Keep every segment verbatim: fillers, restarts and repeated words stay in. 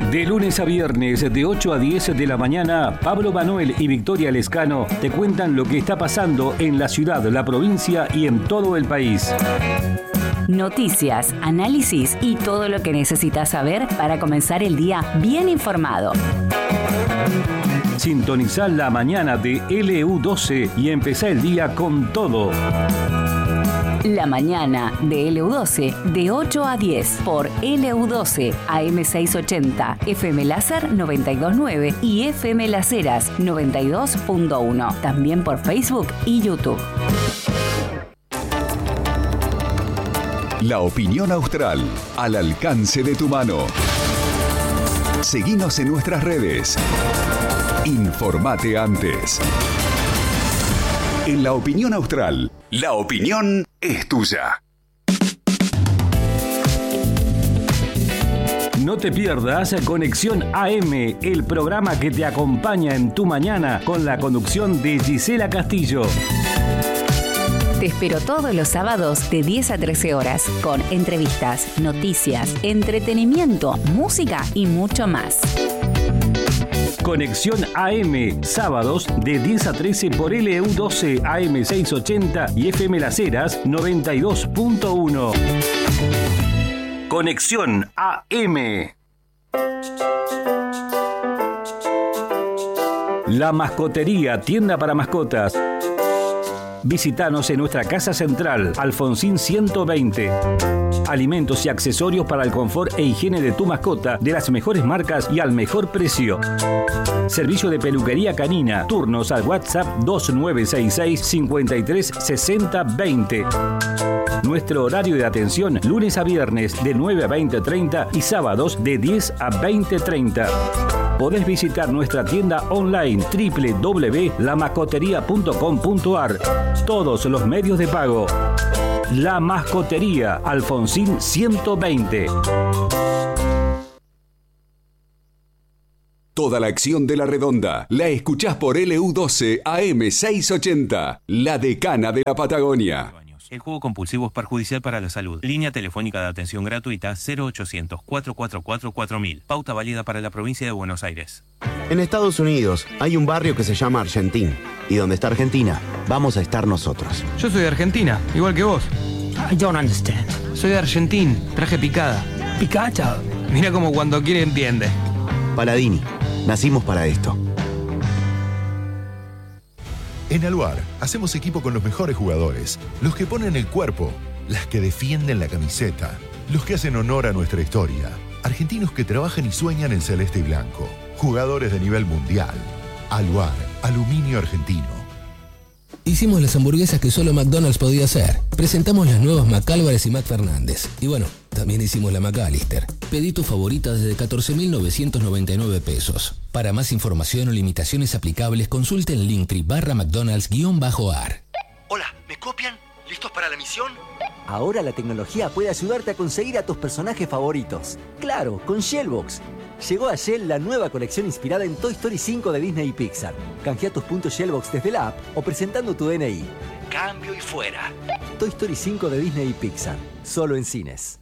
De lunes a viernes, de ocho a diez de la mañana, Pablo Manuel y Victoria Lescano te cuentan lo que está pasando en la ciudad, la provincia y en todo el país. Noticias, análisis y todo lo que necesitas saber para comenzar el día bien informado. Sintonizá la mañana de L U doce y empezá el día con todo. La mañana de L U doce, de ocho a diez, por L U doce, A M seiscientos ochenta, F M Láser noventa y dos punto nueve y F M Las Heras noventa y dos punto uno. También por Facebook y YouTube. La opinión austral, al alcance de tu mano. Seguinos en nuestras redes. Informate antes. En La Opinión Austral, la opinión es tuya. No te pierdas Conexión A M, el programa que te acompaña en tu mañana con la conducción de Gisela Castillo. Te espero todos los sábados de diez a trece horas con entrevistas, noticias, entretenimiento, música y mucho más. Conexión A M, sábados de diez a trece por L U doce, A M seiscientos ochenta y F M Las Heras noventa y dos punto uno. Conexión A M. La Mascotería, tienda para mascotas. Visítanos en nuestra casa central, Alfonsín ciento veinte. Alimentos y accesorios para el confort e higiene de tu mascota, de las mejores marcas y al mejor precio. Servicio de peluquería canina. Turnos al WhatsApp dos nueve seis seis, cinco tres seis cero dos cero. Nuestro horario de atención, lunes a viernes de nueve a veinte treinta y sábados de diez a veinte treinta. Podés visitar nuestra tienda online doble u doble u doble u punto la mascotería punto com punto a r. Todos los medios de pago. La Mascotería, Alfonsín ciento veinte. Toda la acción de La Redonda la escuchás por L U doce A M seiscientos ochenta, la decana de la Patagonia. El juego compulsivo es perjudicial para la salud. Línea telefónica de atención gratuita cero ochocientos, cuatro cuatro cuatro, cuatro mil. Pauta válida para la provincia de Buenos Aires. En Estados Unidos hay un barrio que se llama Argentín. Y donde está Argentina, vamos a estar nosotros. Yo soy de Argentina, igual que vos. I don't understand. Soy de Argentín, traje picada. Picada. Mira como cuando quiere entiende. Paladini, nacimos para esto. En Aluar, hacemos equipo con los mejores jugadores, los que ponen el cuerpo, las que defienden la camiseta, los que hacen honor a nuestra historia, argentinos que trabajan y sueñan en celeste y blanco, jugadores de nivel mundial. Aluar, aluminio argentino. Hicimos las hamburguesas que solo McDonald's podía hacer. Presentamos las nuevas McAlvarez y McFernández. Y bueno, también hicimos la McAllister. Pedí tu favorita desde catorce mil novecientos noventa y nueve pesos. Para más información o limitaciones aplicables, consulte en Linktree barra McDonald's guión bajo ar. Hola, ¿me copian? ¿Listos para la misión? Ahora la tecnología puede ayudarte a conseguir a tus personajes favoritos. Claro, con Shellbox. Llegó a Shell la nueva colección inspirada en Toy Story cinco de Disney y Pixar. Canjea tus puntos Shellbox desde la app o presentando tu D N I. Cambio y fuera. Toy Story cinco de Disney y Pixar. Solo en cines.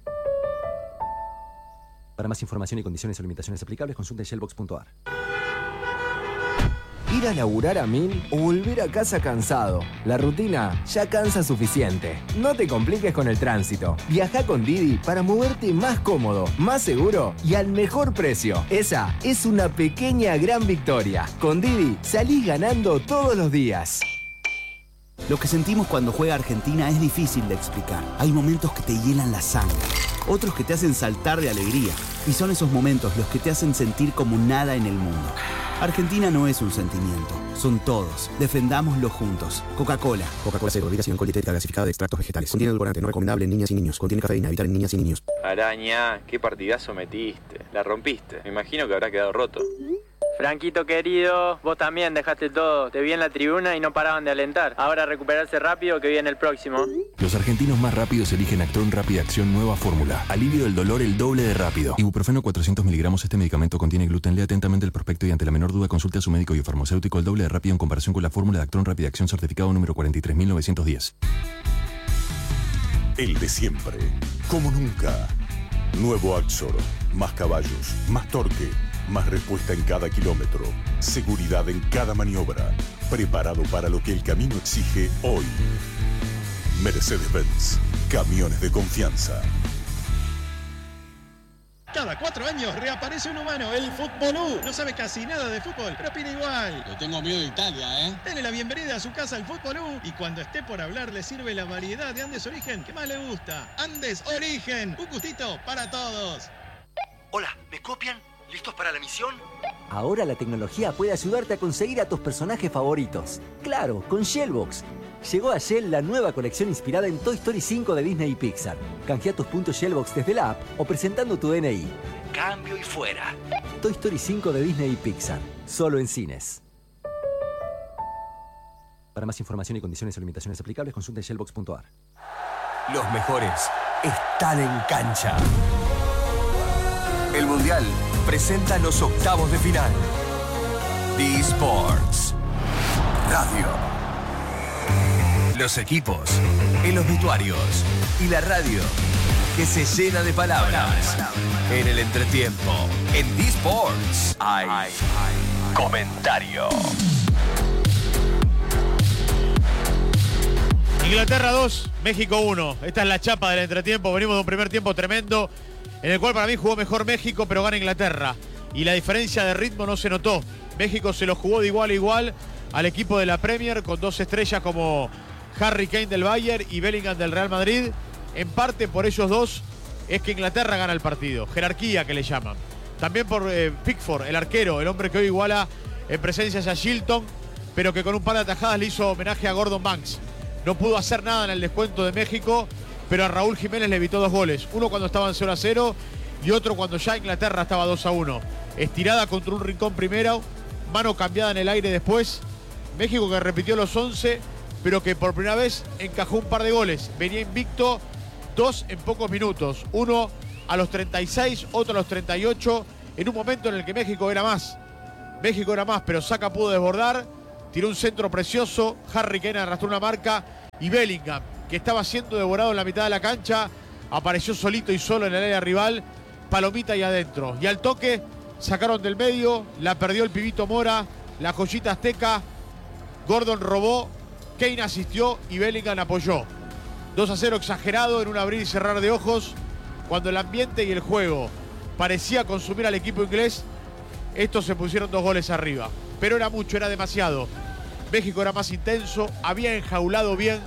Para más información y condiciones o limitaciones aplicables, consulte shellbox punto ar. Ir a laburar a mil o volver a casa cansado. La rutina ya cansa suficiente. No te compliques con el tránsito. Viaja con Didi para moverte más cómodo, más seguro y al mejor precio. Esa es una pequeña gran victoria. Con Didi salís ganando todos los días. Lo que sentimos cuando juega Argentina es difícil de explicar. Hay momentos que te hielan la sangre, otros que te hacen saltar de alegría. Y son esos momentos los que te hacen sentir como nada en el mundo. Argentina no es un sentimiento, son todos. Defendámoslo juntos. Coca-Cola. Coca-Cola cero, bebida sin alcohol dietética gasificada de extractos vegetales. Contiene edulcorante no recomendable en niñas y niños. Contiene cafeína, evitar en niñas y niños. Araña, qué partidazo metiste. La rompiste. Me imagino que habrá quedado roto. Franquito querido, vos también dejaste todo. Te vi en la tribuna y no paraban de alentar. Ahora recuperarse rápido que viene el próximo. Los argentinos más rápidos eligen Actron Rápida Acción Nueva Fórmula. Alivio del dolor el doble de rápido. Ibuprofeno cuatrocientos miligramos. Este medicamento contiene gluten. Lea atentamente el prospecto y ante la menor duda consulte a su médico y farmacéutico. El doble de rápido en comparación con la fórmula de Actron Rápida Acción certificado número cuarenta y tres mil novecientos diez. El de siempre. Como nunca. Nuevo Axor. Más caballos, más torque, más respuesta en cada kilómetro. Seguridad en cada maniobra. Preparado para lo que el camino exige hoy. Mercedes-Benz. Camiones de confianza. Cada cuatro años reaparece un humano, el Futbolú. No sabe casi nada de fútbol, pero opina igual. Le tengo miedo de Italia, ¿eh? Dele la bienvenida a su casa al Futbolú y cuando esté por hablar le sirve la variedad de Andes Origen que más le gusta. Andes Origen, un gustito para todos. Hola, ¿me copian? ¿Listos para la misión? Ahora la tecnología puede ayudarte a conseguir a tus personajes favoritos. Claro, con Shellbox. Llegó a Shell la nueva colección inspirada en Toy Story cinco de Disney y Pixar. Canjea tus puntos Shellbox desde la app o presentando tu D N I. Cambio y fuera. Toy Story cinco de Disney y Pixar. Solo en cines. Para más información y condiciones o limitaciones aplicables, consulta shellbox punto a r. Los mejores están en cancha. El Mundial presenta los octavos de final. The Sports Radio. Los equipos en los vestuarios y la radio que se llena de palabras. En el entretiempo, en The Sports hay comentario. Inglaterra dos, México uno. Esta es la chapa del entretiempo. Venimos de un primer tiempo tremendo en el cual para mí jugó mejor México, pero gana Inglaterra. Y la diferencia de ritmo no se notó. México se lo jugó de igual a igual al equipo de la Premier con dos estrellas como Harry Kane del Bayern y Bellingham del Real Madrid. En parte por ellos dos es que Inglaterra gana el partido. Jerarquía que le llaman. También por eh, Pickford, el arquero, el hombre que hoy iguala en presencias a Shilton, pero que con un par de atajadas le hizo homenaje a Gordon Banks. No pudo hacer nada en el descuento de México, pero a Raúl Jiménez le evitó dos goles. Uno cuando estaban cero a cero y otro cuando ya Inglaterra estaba dos a uno. Estirada contra un rincón primero, mano cambiada en el aire después. México que repitió los once, pero que por primera vez encajó un par de goles. Venía invicto, dos en pocos minutos. Uno a los treinta y seis, otro a los treinta y ocho, en un momento en el que México era más. México era más, pero Saka pudo desbordar, tiró un centro precioso, Harry Kane arrastró una marca y Bellingham, que estaba siendo devorado en la mitad de la cancha, apareció solito y solo en el área rival, palomita y adentro. Y al toque sacaron del medio, la perdió el pibito Mora, la joyita azteca, Gordon robó, Kane asistió y Bellingham apoyó. dos a cero exagerado en un abrir y cerrar de ojos, cuando el ambiente y el juego parecía consumir al equipo inglés. Estos se pusieron dos goles arriba, pero era mucho, era demasiado. México era más intenso, había enjaulado bien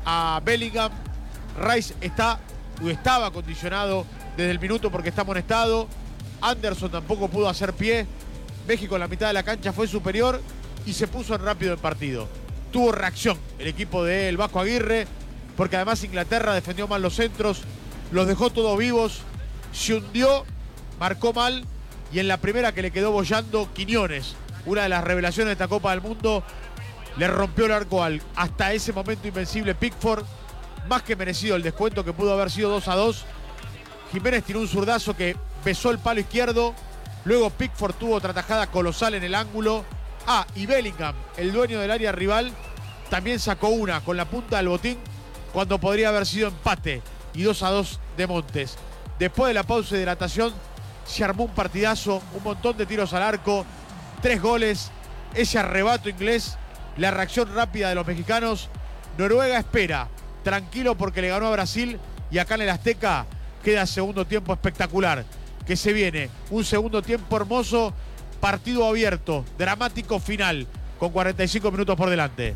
a Bellingham. Rice está, o estaba condicionado desde el minuto porque está amonestado. Anderson tampoco pudo hacer pie. México en la mitad de la cancha fue superior y se puso en rápido el partido. Tuvo reacción el equipo del Vasco Aguirre, porque además Inglaterra defendió mal los centros, los dejó todos vivos, se hundió, marcó mal, y en la primera que le quedó bollando, Quiñones, una de las revelaciones de esta Copa del Mundo, le rompió el arco al hasta ese momento invencible Pickford. Más que merecido el descuento, que pudo haber sido dos a dos. Jiménez tiró un zurdazo que besó el palo izquierdo. Luego Pickford tuvo otra tajada colosal en el ángulo. Ah, y Bellingham, el dueño del área rival, también sacó una con la punta del botín cuando podría haber sido empate y dos a dos de Montes. Después de la pausa de hidratación se armó un partidazo, un montón de tiros al arco, tres goles, ese arrebato inglés, la reacción rápida de los mexicanos. Noruega espera, tranquilo porque le ganó a Brasil, y acá en el Azteca queda segundo tiempo espectacular, que se viene un segundo tiempo hermoso, partido abierto, dramático final, con cuarenta y cinco minutos por delante.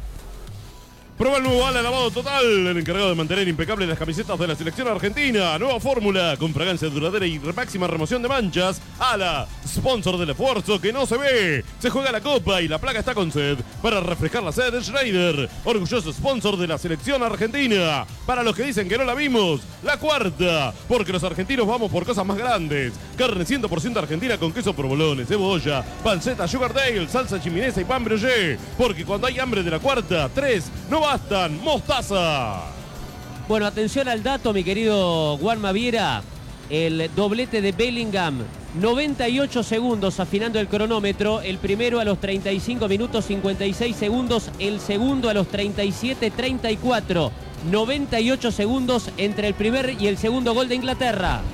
Prueba el nuevo Ala Lavado Total, el encargado de mantener impecables las camisetas de la selección argentina. Nueva fórmula, con fragancia duradera y máxima remoción de manchas. Ala, sponsor del esfuerzo que no se ve. Se juega la copa y la placa está con sed. Para refrescar la sed, Schneider, orgulloso sponsor de la selección argentina. Para los que dicen que no la vimos, la cuarta, porque los argentinos vamos por cosas más grandes. Carne cien por ciento argentina con queso provolone, cebolla, panceta, sugar dale, salsa chiminesa y pan brioche. Porque cuando hay hambre de la cuarta, tres, no bastan. Mostaza. Bueno, atención al dato, mi querido Juan Maviera. El doblete de Bellingham, noventa y ocho segundos afinando el cronómetro. El primero a los treinta y cinco minutos cincuenta y seis segundos. El segundo a los treinta y siete treinta y cuatro. noventa y ocho segundos entre el primer y el segundo gol de Inglaterra.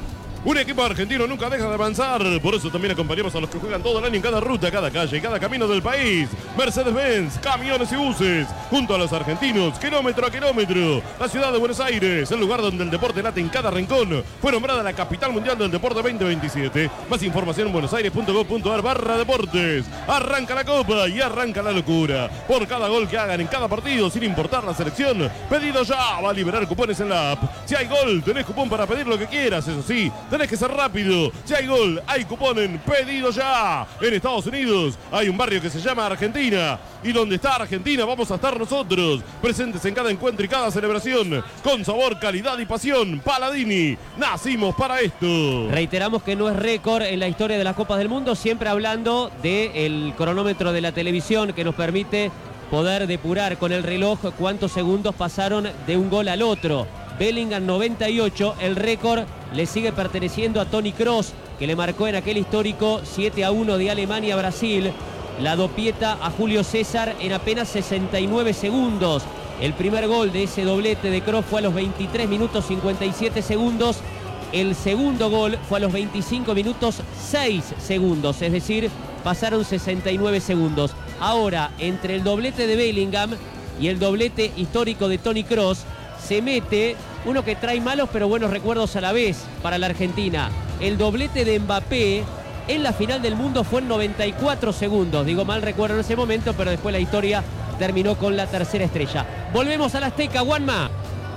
Un equipo argentino nunca deja de avanzar. Por eso también acompañamos a los que juegan todo el año en cada ruta, cada calle y cada camino del país. Mercedes-Benz, camiones y buses. Junto a los argentinos, kilómetro a kilómetro. La ciudad de Buenos Aires, el lugar donde el deporte late en cada rincón. Fue nombrada la capital mundial del deporte veinte veintisiete. Más información en buenosaires.gov.ar barra deportes. Arranca la copa y arranca la locura. Por cada gol que hagan en cada partido, sin importar la selección, pedido ya. Va a liberar cupones en la app. Si hay gol, tenés cupón para pedir lo que quieras. Eso sí, tenés que ser rápido. Si hay gol, hay cupón en pedido ya. En Estados Unidos hay un barrio que se llama Argentina. Y donde está Argentina vamos a estar nosotros. Presentes en cada encuentro y cada celebración. Con sabor, calidad y pasión. Paladini, nacimos para esto. Reiteramos que no es récord en la historia de las Copas del Mundo. Siempre hablando del cronómetro de la televisión que nos permite poder depurar con el reloj cuántos segundos pasaron de un gol al otro. Bellingham noventa y ocho, el récord le sigue perteneciendo a Toni Kroos, que le marcó en aquel histórico siete a uno de Alemania a Brasil. La dopieta a Julio César en apenas sesenta y nueve segundos. El primer gol de ese doblete de Kroos fue a los veintitrés minutos cincuenta y siete segundos. El segundo gol fue a los veinticinco minutos seis segundos, es decir, pasaron sesenta y nueve segundos. Ahora, entre el doblete de Bellingham y el doblete histórico de Toni Kroos, se mete uno que trae malos pero buenos recuerdos a la vez para la Argentina. El doblete de Mbappé en la final del mundo fue en noventa y cuatro segundos. Digo, mal recuerdo en ese momento, pero después la historia terminó con la tercera estrella. Volvemos a la Azteca, Juanma.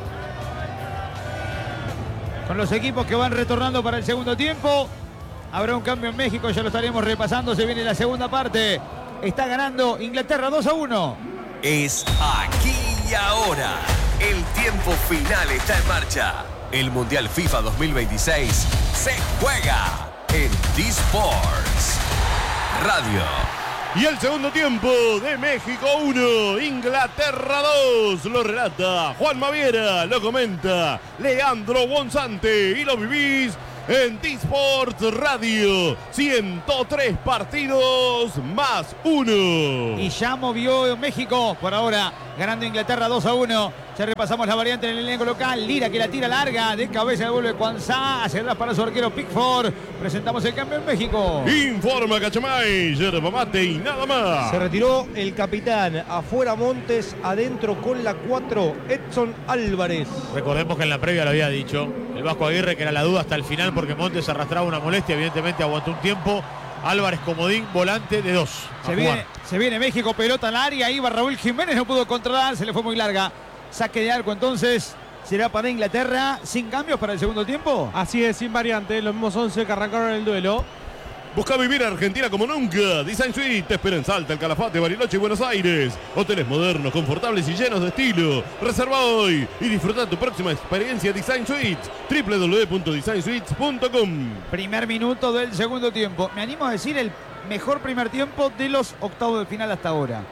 Con los equipos que van retornando para el segundo tiempo. Habrá un cambio en México, ya lo estaremos repasando. Se viene la segunda parte. Está ganando Inglaterra dos a uno. Es aquí y ahora. El tiempo final está en marcha. El Mundial FIFA dos mil veintiséis se juega en D-Sports Radio. Y el segundo tiempo de México uno, Inglaterra dos. Lo relata Juan Maviera, lo comenta Leandro Bonzante y lo vivís en D-Sports Radio. ciento tres partidos más uno. Y ya movió México por ahora, ganando Inglaterra dos a uno. Ya repasamos la variante en el elenco local. Lira que la tira larga, de cabeza devuelve Cuanzá, hacia atrás para su arquero Pickford. Presentamos el cambio en México. Informa Cachamay, yerba mate y nada más. Se retiró el capitán, afuera Montes, adentro con la cuatro, Edson Álvarez. Recordemos que en la previa lo había dicho el Vasco Aguirre, que era la duda hasta el final porque Montes arrastraba una molestia, evidentemente aguantó un tiempo. Álvarez comodín, volante de dos. Se viene, se viene México, pelota al área, iba Raúl Jiménez, no pudo controlar, se le fue muy larga. Saque de arco entonces, será para Inglaterra, sin cambios para el segundo tiempo. Así es, sin variante, los mismos once que arrancaron el duelo. Busca vivir Argentina como nunca. Design Suite te espera en Salta, El Calafate, Bariloche y Buenos Aires. Hoteles modernos, confortables y llenos de estilo. Reserva hoy y disfruta tu próxima experiencia Design Suites. doble u doble u doble u punto design suites punto com. Primer minuto del segundo tiempo. Me animo a decir el mejor primer tiempo de los octavos de final hasta ahora.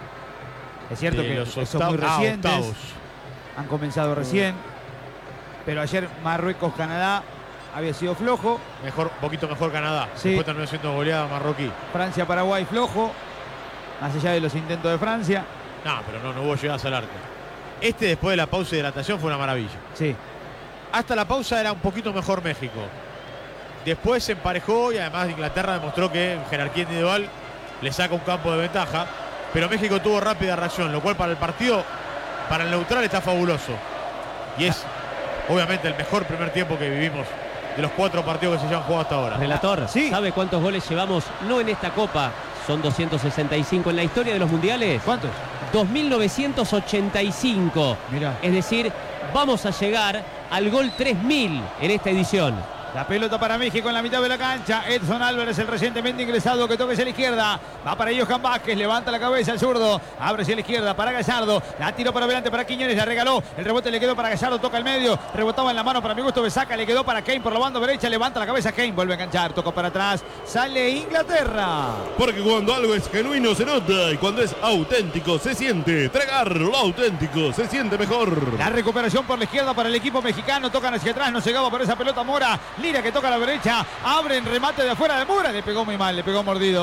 Es cierto de que los son octavos, muy recientes. Ah, han comenzado recién. Pero ayer Marruecos-Canadá había sido flojo. Mejor, poquito mejor Canadá. Sí. Después terminó siendo goleada marroquí. Francia-Paraguay flojo. Más allá de los intentos de Francia. No, pero no, no hubo llegadas al arco. Este después de la pausa de hidratación fue una maravilla. Sí. Hasta la pausa era un poquito mejor México. Después se emparejó y además Inglaterra demostró que en jerarquía individual le saca un campo de ventaja. Pero México tuvo rápida reacción, lo cual para el partido, para el neutral está fabuloso. Y es obviamente el mejor primer tiempo que vivimos de los cuatro partidos que se hayan jugado hasta ahora. Relator, ¿sí? ¿Sabe cuántos goles llevamos? No en esta Copa, son doscientos sesenta y cinco en la historia de los mundiales. ¿Cuántos? dos mil novecientos ochenta y cinco. Mirá. Es decir, vamos a llegar al gol tres mil en esta edición. La pelota para México en la mitad de la cancha. Edson Álvarez, el recientemente ingresado, que toca hacia la izquierda. Va para Johan Vázquez, levanta la cabeza el zurdo. Abre hacia la izquierda para Gallardo. La tiró para adelante para Quiñones, la regaló. El rebote le quedó para Gallardo, toca el medio. Rebotaba en la mano para mi gusto Besaca, le quedó para Kane por la banda derecha. Levanta la cabeza Kane, vuelve a enganchar, toca para atrás. Sale Inglaterra. Porque cuando algo es genuino se nota y cuando es auténtico se siente. Tragar lo auténtico se siente mejor. La recuperación por la izquierda para el equipo mexicano. Tocan hacia atrás, no llegaba por esa pelota Mora. Lira que toca a la derecha, abre en remate de afuera de Mora, le pegó muy mal, le pegó mordido.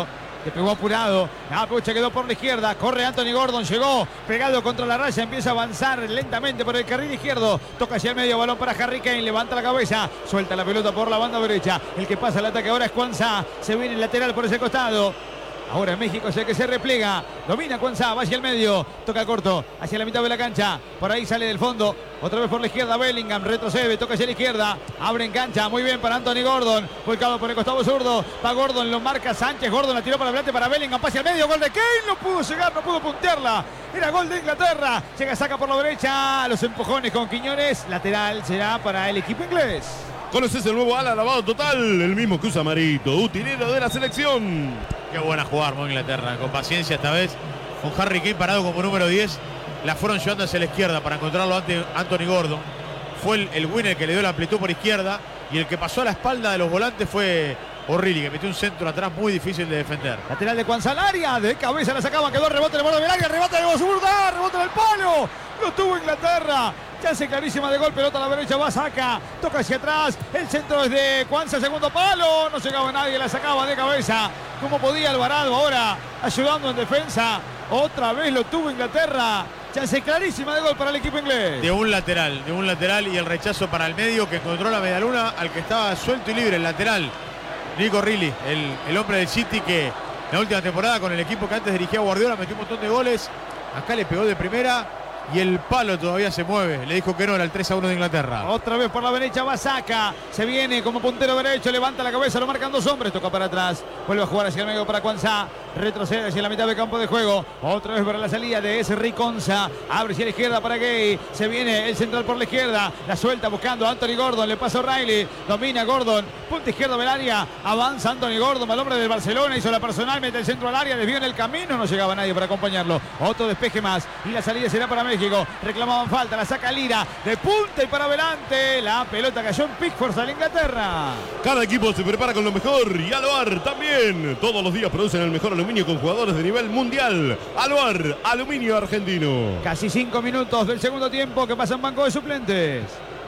Le pegó apurado. La pucha quedó por la izquierda. Corre Anthony Gordon. Llegó pegado contra la raya. Empieza a avanzar lentamente por el carril izquierdo. Toca hacia el medio. Balón para Harry Kane. Levanta la cabeza. Suelta la pelota por la banda derecha. El que pasa el ataque ahora es Kwanza. Se viene el lateral por ese costado. Ahora México es el que se replega. Domina Kwanza, va hacia el medio. Toca corto, hacia la mitad de la cancha. Por ahí sale del fondo. Otra vez por la izquierda Bellingham. Retrocede, toca hacia la izquierda. Abre en cancha, muy bien para Anthony Gordon. Volcado por el costado zurdo. Va Gordon, lo marca Sánchez. Gordon la tiró para adelante para Bellingham. Pasa al medio, gol de Kane. No pudo llegar, no pudo puntearla. Era gol de Inglaterra. Llega, saca por la derecha. Los empujones con Quiñones. Lateral será para el equipo inglés. ¿Conoces el nuevo ala lavado total? El mismo que usa Marito, utilero de la selección. Qué buena jugar, ¿no? Inglaterra. Con paciencia esta vez. Con Harry Kane parado como número diez. La fueron llevando hacia la izquierda para encontrarlo ante Anthony Gordon. Fue el, el winner que le dio la amplitud por izquierda. Y el que pasó a la espalda de los volantes fue O'Reilly, que metió un centro atrás muy difícil de defender. Lateral de Kwanza al área. De cabeza la sacaba. Quedó rebote en el borde del área. Rebote de Bozurda. Rebote en el palo. Lo tuvo Inglaterra. Chance clarísima de gol, pelota a la derecha, va, saca, toca hacia atrás, el centro es de Kwanza, segundo palo, no llegaba nadie, la sacaba de cabeza, como podía Alvarado ahora, ayudando en defensa, otra vez lo tuvo Inglaterra, chance clarísima de gol para el equipo inglés. De un lateral, de un lateral y el rechazo para el medio que encontró la medialuna al que estaba suelto y libre, el lateral, Nico O'Reilly, el, el hombre del City que la última temporada con el equipo que antes dirigía Guardiola metió un montón de goles, acá le pegó de primera. Y el palo todavía se mueve. Le dijo que no, era el tres a uno de Inglaterra. Otra vez por la derecha va Saka. Se viene como puntero derecho. Levanta la cabeza, lo marcan dos hombres. Toca para atrás. Vuelve a jugar hacia el medio para Kwanza. Retrocede hacia la mitad del campo de juego. Otra vez para la salida de ese Riconza. Abre hacia la izquierda para Gay. Se viene el central por la izquierda. La suelta buscando a Anthony Gordon. Le pasa O'Reilly. Domina Gordon. Punta izquierda del área. Avanza Anthony Gordon. Al hombre del Barcelona. Hizo la personal. Mete el centro al área. Desvió en el camino. No llegaba nadie para acompañarlo. Otro despeje más. Y la salida será para México. Reclamaban falta. La saca Lira. De punta y para adelante. La pelota cayó en Pickford a Inglaterra. Cada equipo se prepara con lo mejor. Y Aluar también. Todos los días producen el mejor aluminio con jugadores de nivel mundial. Aluar, aluminio argentino. Casi cinco minutos del segundo tiempo que pasa en banco de suplentes.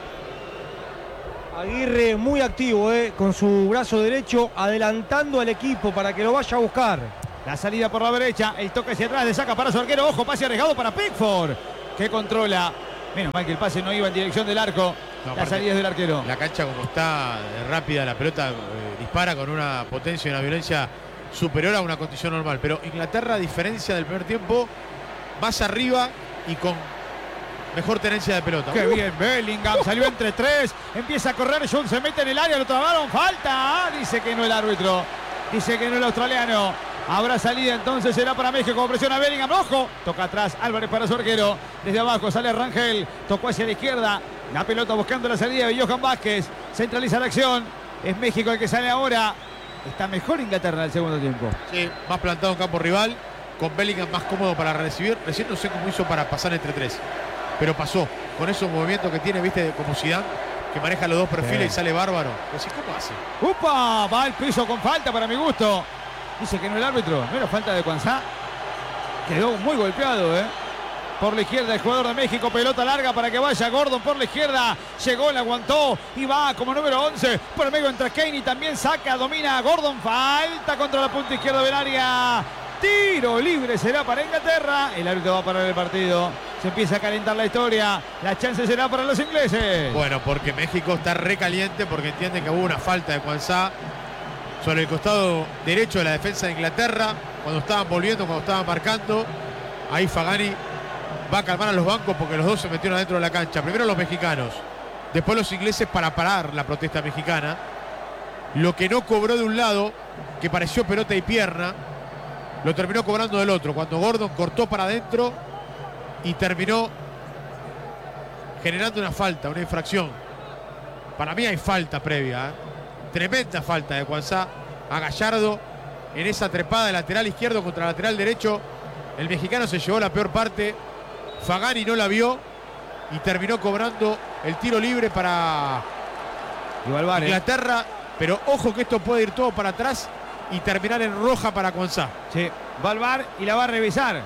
Aguirre muy activo, eh, con su brazo derecho adelantando al equipo para que lo vaya a buscar. La salida por la derecha, el toque hacia atrás, le saca para su arquero. Ojo, pase arriesgado para Pickford, que controla. Menos mal que el pase no iba en dirección del arco. No, la salida es del arquero. La cancha como está rápida, la pelota eh, dispara con una potencia y una violencia superior a una condición normal. Pero Inglaterra, a diferencia del primer tiempo, más arriba y con mejor tenencia de pelota. Qué uh. bien, Bellingham salió entre tres. Empieza a correr, John se mete en el área, lo trabaron, falta. Dice que no el árbitro. Dice que no el australiano. Habrá salida entonces, será para México, como presiona Bellingham, ojo, toca atrás Álvarez para su arquero, desde abajo sale Rangel, tocó hacia la izquierda, la pelota buscando la salida de Johan Vázquez, centraliza la acción, es México el que sale ahora, está mejor Inglaterra en el segundo tiempo. Sí, más plantado en campo rival, con Bellingham más cómodo para recibir, recién no sé cómo hizo para pasar entre tres, pero pasó, con esos movimientos que tiene, viste, como Zidane, que maneja los dos perfiles, sí, y sale bárbaro. Decís, ¿cómo hace? ¡Upa! Va al piso con falta para mi gusto. Dice que no el árbitro, no era falta de Kwanza. Quedó muy golpeado, ¿eh? Por la izquierda el jugador de México, pelota larga para que vaya Gordon por la izquierda. Llegó, la aguantó y va como número once. Por el medio entra Kane y también saca, domina Gordon. Falta contra la punta izquierda del área. Tiro libre será para Inglaterra. El árbitro va a parar el partido. Se empieza a calentar la historia. La chance será para los ingleses. Bueno, porque México está recaliente porque entiende que hubo una falta de Kwanza sobre el costado derecho de la defensa de Inglaterra, cuando estaban volviendo, cuando estaban marcando. Ahí Fagani va a calmar a los bancos porque los dos se metieron adentro de la cancha. Primero los mexicanos, después los ingleses para parar la protesta mexicana. Lo que no cobró de un lado, que pareció pelota y pierna, lo terminó cobrando del otro, cuando Gordon cortó para adentro y terminó generando una falta, una infracción. Para mí hay falta previa, ¿eh? Tremenda falta de Kwanza a Gallardo en esa trepada de lateral izquierdo contra lateral derecho. El mexicano se llevó la peor parte. Fagani no la vio y terminó cobrando el tiro libre para Igual Inglaterra. Pero ojo que esto puede ir todo para atrás y terminar en roja para Kwanza. Sí, va al V A R y la va a revisar.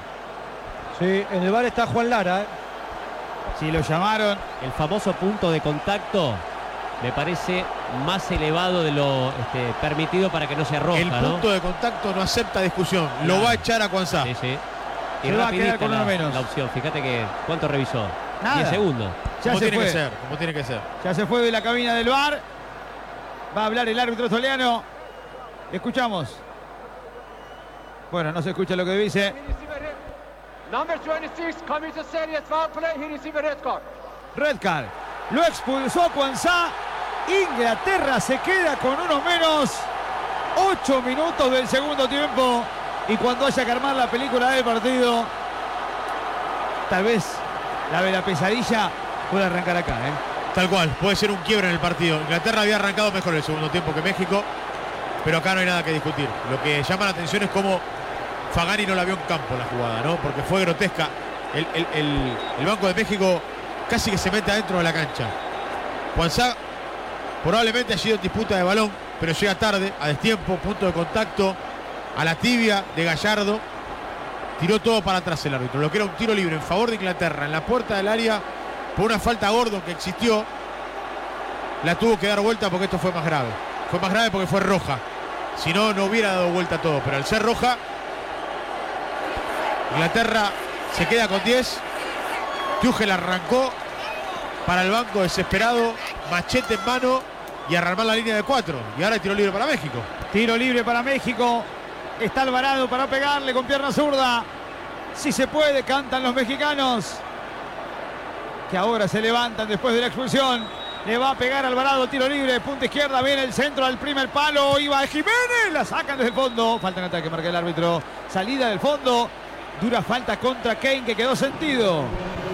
Sí, en el V A R está Juan Lara, ¿eh? Sí, lo llamaron. El famoso punto de contacto me parece más elevado de lo este, permitido para que no sea roja. El punto ¿no? de contacto no acepta discusión. Lo va a echar a Kwanzaa. Sí, sí. Y Se va a quedar rapidita con uno la, menos. la opción. Fíjate que ¿cuánto revisó? Nada. diez segundos. Ya Como se tiene fue. que ser, como tiene que ser. Ya se fue de la cabina del V A R. Va a hablar el árbitro australiano. Escuchamos. Bueno, no se escucha lo que dice. Number twenty-six commits a serious foul play. He received a red card. Red card. Lo expulsó Kwanzaa. Inglaterra se queda con uno menos. Ocho minutos del segundo tiempo. Y cuando haya que armar la película del partido, tal vez la de la pesadilla puede arrancar acá, ¿eh? Tal cual, puede ser un quiebre en el partido. Inglaterra había arrancado mejor el segundo tiempo que México, pero acá no hay nada que discutir. Lo que llama la atención es cómo Fagani no la vio en campo la jugada, ¿no? Porque fue grotesca. El, el, el, el Banco de México casi que se mete adentro de la cancha. Kwanzaa probablemente ha sido en disputa de balón, pero llega tarde, a destiempo, punto de contacto, a la tibia de Gallardo. Tiró todo para atrás el árbitro. Lo que era un tiro libre en favor de Inglaterra en la puerta del área por una falta a Gordon que existió. La tuvo que dar vuelta porque esto fue más grave. Fue más grave porque fue roja. Si no, no hubiera dado vuelta todo. Pero al ser roja, Inglaterra se queda con diez. Tuchel arrancó para el banco desesperado, machete en mano y armar la línea de cuatro. Y ahora hay tiro libre para México. Tiro libre para México. Está Alvarado para pegarle con pierna zurda. Si se puede, cantan los mexicanos, que ahora se levantan después de la expulsión. Le va a pegar Alvarado, tiro libre, punta izquierda, viene el centro al primer palo. Iba Jiménez, la sacan desde el fondo. Falta en ataque, marca el árbitro. Salida del fondo. Dura falta contra Kane, que quedó sentido.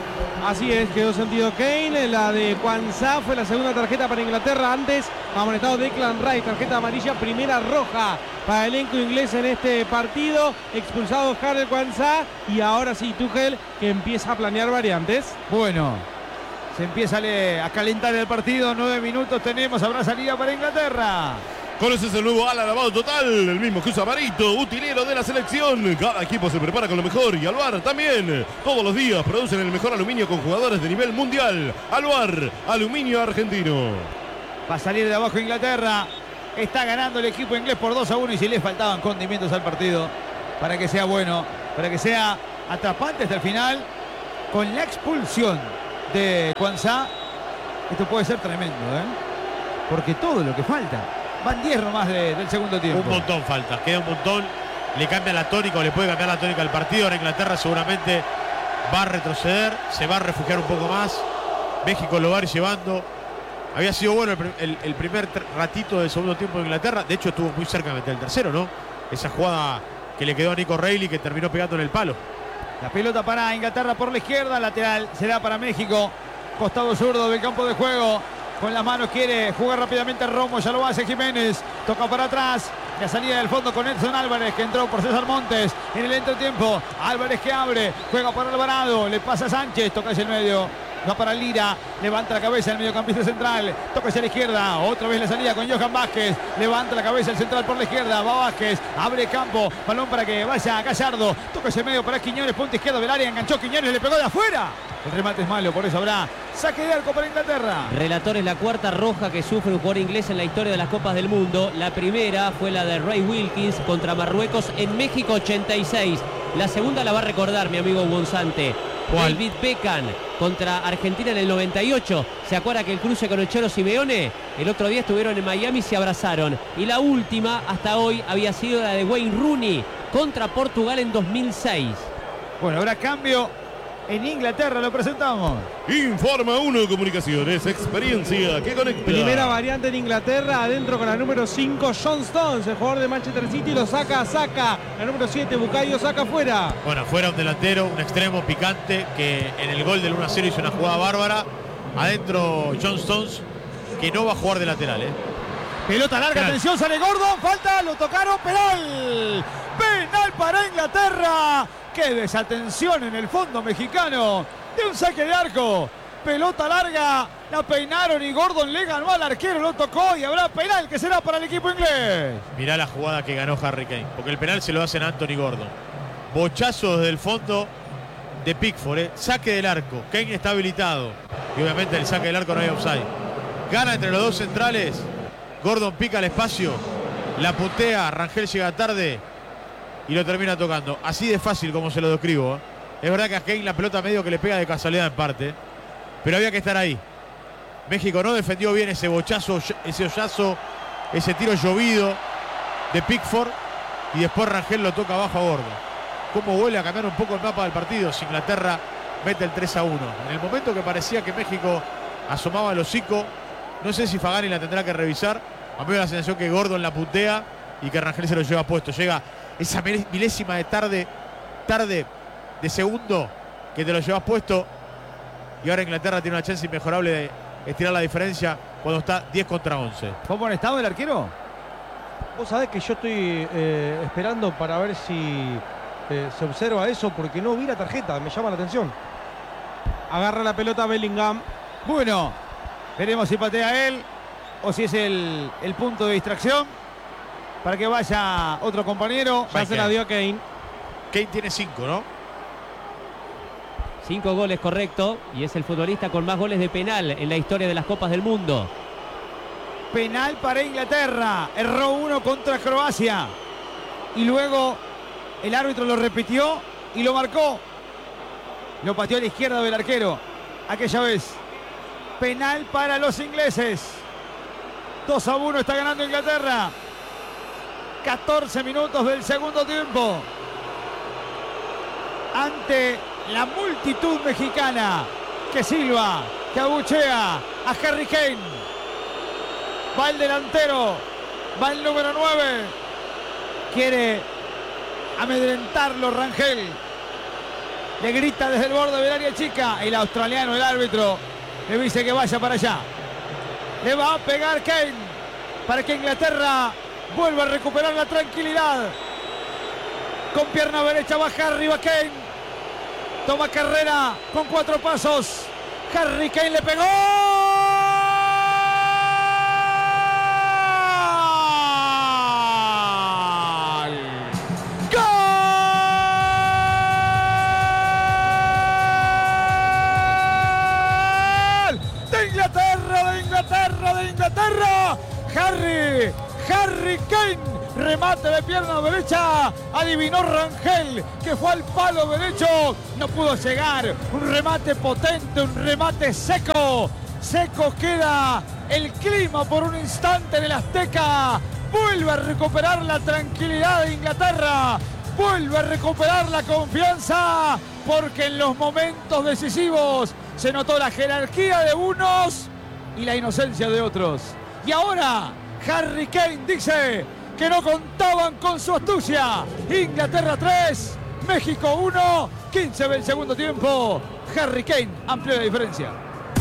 Así es, quedó sentido Kane. La de Kwanzaa fue la segunda tarjeta para Inglaterra. Antes amonestado Declan Rice, tarjeta amarilla, primera roja para el elenco inglés en este partido. Expulsado Harold Kwanzaa y ahora sí Tuchel, que empieza a planear variantes. Bueno, se empieza a calentar el partido. Nueve minutos tenemos, habrá salida para Inglaterra. Conoces el nuevo ala lavado total, el mismo que usa Marito, utilero de la selección. Cada equipo se prepara con lo mejor y Aluar también. Todos los días producen el mejor aluminio con jugadores de nivel mundial. Aluar, aluminio argentino. Va a salir de abajo Inglaterra. Está ganando el equipo inglés por dos a uno y si le faltaban condimentos al partido para que sea bueno, para que sea atrapante hasta el final. Con la expulsión de Kwanzaa, esto puede ser tremendo, ¿eh? Porque todo lo que falta. Van diez nomás de, del segundo tiempo. Un montón falta, queda un montón. Le cambia la tónica o le puede cambiar la tónica al partido. Ahora Inglaterra seguramente va a retroceder, se va a refugiar un poco más. México lo va a ir llevando. Había sido bueno el, el, el primer ratito del segundo tiempo de Inglaterra. De hecho estuvo muy cerca de meter el tercero, ¿no? Esa jugada que le quedó a Nico Reilly, que terminó pegando en el palo. La pelota para Inglaterra por la izquierda, lateral será para México. Costado zurdo del campo de juego. Con las manos quiere jugar rápidamente Romo, ya lo hace Jiménez. Toca para atrás. La salida del fondo con Edson Álvarez, que entró por César Montes en el entretiempo. Álvarez que abre, juega para Alvarado, le pasa a Sánchez, toca hacia el medio. Va para Lira, levanta la cabeza el mediocampista central, toca hacia la izquierda, otra vez la salida con Johan Vázquez, levanta la cabeza el central por la izquierda, va Vázquez, abre campo, balón para que vaya Gallardo, toca hacia el medio para Quiñones, punta izquierda del área, enganchó Quiñones, le pegó de afuera. El remate es malo, por eso habrá saque de arco para Inglaterra. Relator, es la cuarta roja que sufre un jugador inglés en la historia de las Copas del Mundo. La primera fue la de Ray Wilkins contra Marruecos en México ochenta y seis. La segunda la va a recordar mi amigo Gonzante. ¿Cuál? David Beckham contra Argentina en el noventa y ocho. ¿Se acuerda que el cruce con el Cholo Simeone? El otro día estuvieron en Miami y se abrazaron. Y la última, hasta hoy, había sido la de Wayne Rooney contra Portugal en dos mil seis. Bueno, ahora cambio en Inglaterra, lo presentamos. Informa uno Comunicaciones, experiencia que conecta. Primera variante en Inglaterra, adentro con la número cinco, John Stones, el jugador de Manchester City, lo saca, saca. La número siete, Bukayo, saca afuera. Bueno, fuera un delantero, un extremo picante, que en el gol del uno a cero hizo una jugada bárbara. Adentro John Stones, que no va a jugar de lateral, ¿eh? Pelota larga, Penal. atención, sale Gordon, falta, lo tocaron, penal. Penal para Inglaterra. Qué desatención en el fondo mexicano de un saque de arco. Pelota larga, la peinaron y Gordon le ganó al arquero, lo tocó y habrá penal que será para el equipo inglés. Mirá la jugada que ganó Harry Kane, porque el penal se lo hacen a Anthony Gordon. Bochazo desde el fondo de Pickford, ¿eh? Saque del arco, Kane está habilitado y obviamente el saque del arco no hay offside. Gana entre los dos centrales Gordon pica el espacio, la putea, Rangel llega tarde y lo termina tocando. Así de fácil como se lo describo. ¿eh? Es verdad que a Kane la pelota medio que le pega de casualidad en parte, pero había que estar ahí. México no defendió bien ese bochazo, ese hoyazo, ese tiro llovido de Pickford y después Rangel lo toca abajo a Gordon. Cómo vuelve a cambiar un poco el mapa del partido. Si Inglaterra mete el tres a uno. En el momento que parecía que México asomaba el hocico, no sé si Fagani la tendrá que revisar. A mí me da la sensación que Gordon la putea y que Rangel se lo lleva puesto. Llega esa milésima de tarde, tarde de segundo que te lo llevas puesto. Y ahora Inglaterra tiene una chance inmejorable de estirar la diferencia cuando está diez contra once. ¿Fue buen estado el arquero? Vos sabés que yo estoy eh, esperando para ver si eh, se observa eso, porque no vi la tarjeta, me llama la atención. Agarra la pelota Bellingham. Bueno, veremos si patea él o si es el, el punto de distracción para que vaya otro compañero. Ya se la dio a Kane. Kane tiene cinco, ¿no? Cinco goles, correcto, y es el futbolista con más goles de penal en la historia de las Copas del Mundo. Penal para Inglaterra. Erró uno contra Croacia. Y luego el árbitro lo repitió y lo marcó. Lo pateó a la izquierda del arquero. Aquella vez. Penal para los ingleses. dos a uno está ganando Inglaterra. catorce minutos del segundo tiempo. Ante la multitud mexicana que silba, que abuchea a Harry Kane. Va el delantero, va el número nueve. Quiere amedrentarlo Rangel. Le grita desde el borde del área chica. El australiano, el árbitro, le dice que vaya para allá. Le va a pegar Kane para que Inglaterra vuelva a recuperar la tranquilidad. Con pierna derecha baja arriba Kane. Toma carrera con cuatro pasos. Harry Kane le pegó. De Inglaterra, Harry, Harry Kane, remate de pierna derecha, adivinó Rangel que fue al palo derecho, no pudo llegar, un remate potente, un remate seco, seco queda el clima por un instante en el Azteca, vuelve a recuperar la tranquilidad de Inglaterra, vuelve a recuperar la confianza, porque en los momentos decisivos se notó la jerarquía de unos y la inocencia de otros. Y ahora Harry Kane dice que no contaban con su astucia. Inglaterra tres, México uno, quince del segundo tiempo. Harry Kane amplió la diferencia.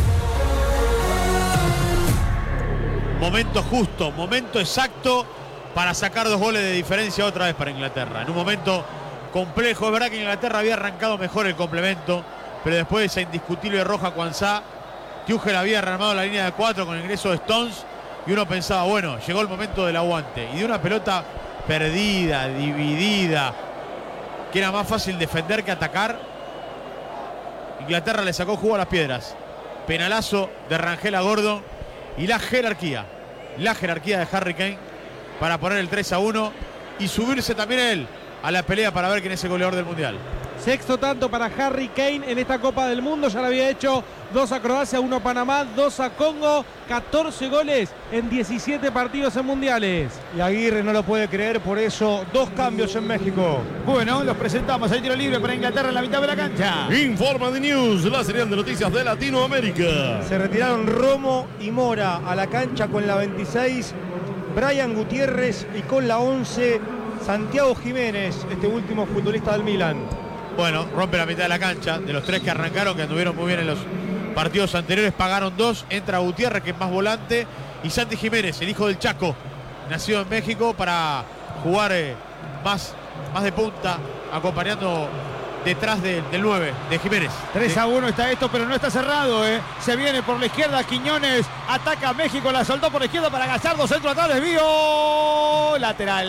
Momento justo, momento exacto para sacar dos goles de diferencia otra vez para Inglaterra. En un momento complejo. Es verdad que Inglaterra había arrancado mejor el complemento, pero después de esa indiscutible roja Quansah, Tuchel había rearmado la línea de cuatro con el ingreso de Stones y uno pensaba, bueno, llegó el momento del aguante. Y de una pelota perdida, dividida, que era más fácil defender que atacar, Inglaterra le sacó jugo a las piedras. Penalazo de Rangel a Gordon y la jerarquía, la jerarquía de Harry Kane para poner el tres a uno y subirse también él a la pelea para ver quién es el goleador del Mundial. Sexto tanto para Harry Kane en esta Copa del Mundo. Ya lo había hecho dos a Croacia, uno a Panamá, dos a Congo. catorce goles en diecisiete partidos en mundiales. Y Aguirre no lo puede creer, por eso dos cambios en México. Bueno, los presentamos. Hay tiro libre para Inglaterra en la mitad de la cancha. Informa de News, la serie de noticias de Latinoamérica. Se retiraron Romo y Mora a la cancha con la veintiséis. Brian Gutiérrez y con la once Santiago Jiménez, este último futbolista del Milan. Bueno, rompe la mitad de la cancha. De los tres que arrancaron, que anduvieron muy bien en los partidos anteriores, pagaron dos. Entra Gutiérrez, que es más volante, y Santi Jiménez, el hijo del Chaco, nacido en México, para jugar eh, más, más de punta, acompañando detrás de, del nueve, de Jiménez. tres a uno está esto, pero no está cerrado, ¿eh? Se viene por la izquierda Quiñones, ataca a México, la soltó por la izquierda para Gallardo, centro atrás, desvío, lateral.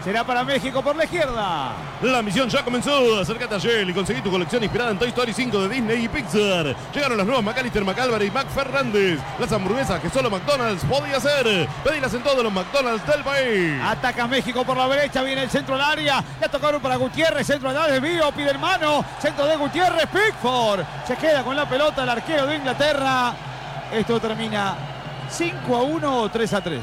será para México por la izquierda. La misión ya comenzó. Acércate a Shell y conseguí tu colección inspirada en Toy Story cinco de Disney y Pixar. Llegaron las nuevas McAllister, McAlvary y McFernández. Las hamburguesas que solo McDonald's podía hacer. Pedilas en todos los McDonald's del país. Ataca México por la derecha, viene el centro al área. Ya tocaron para Gutiérrez, centro al área, desvío, pide el mano. Centro de Gutiérrez, Pickford. Se queda con la pelota el arquero de Inglaterra. Esto termina cinco a uno o tres a tres.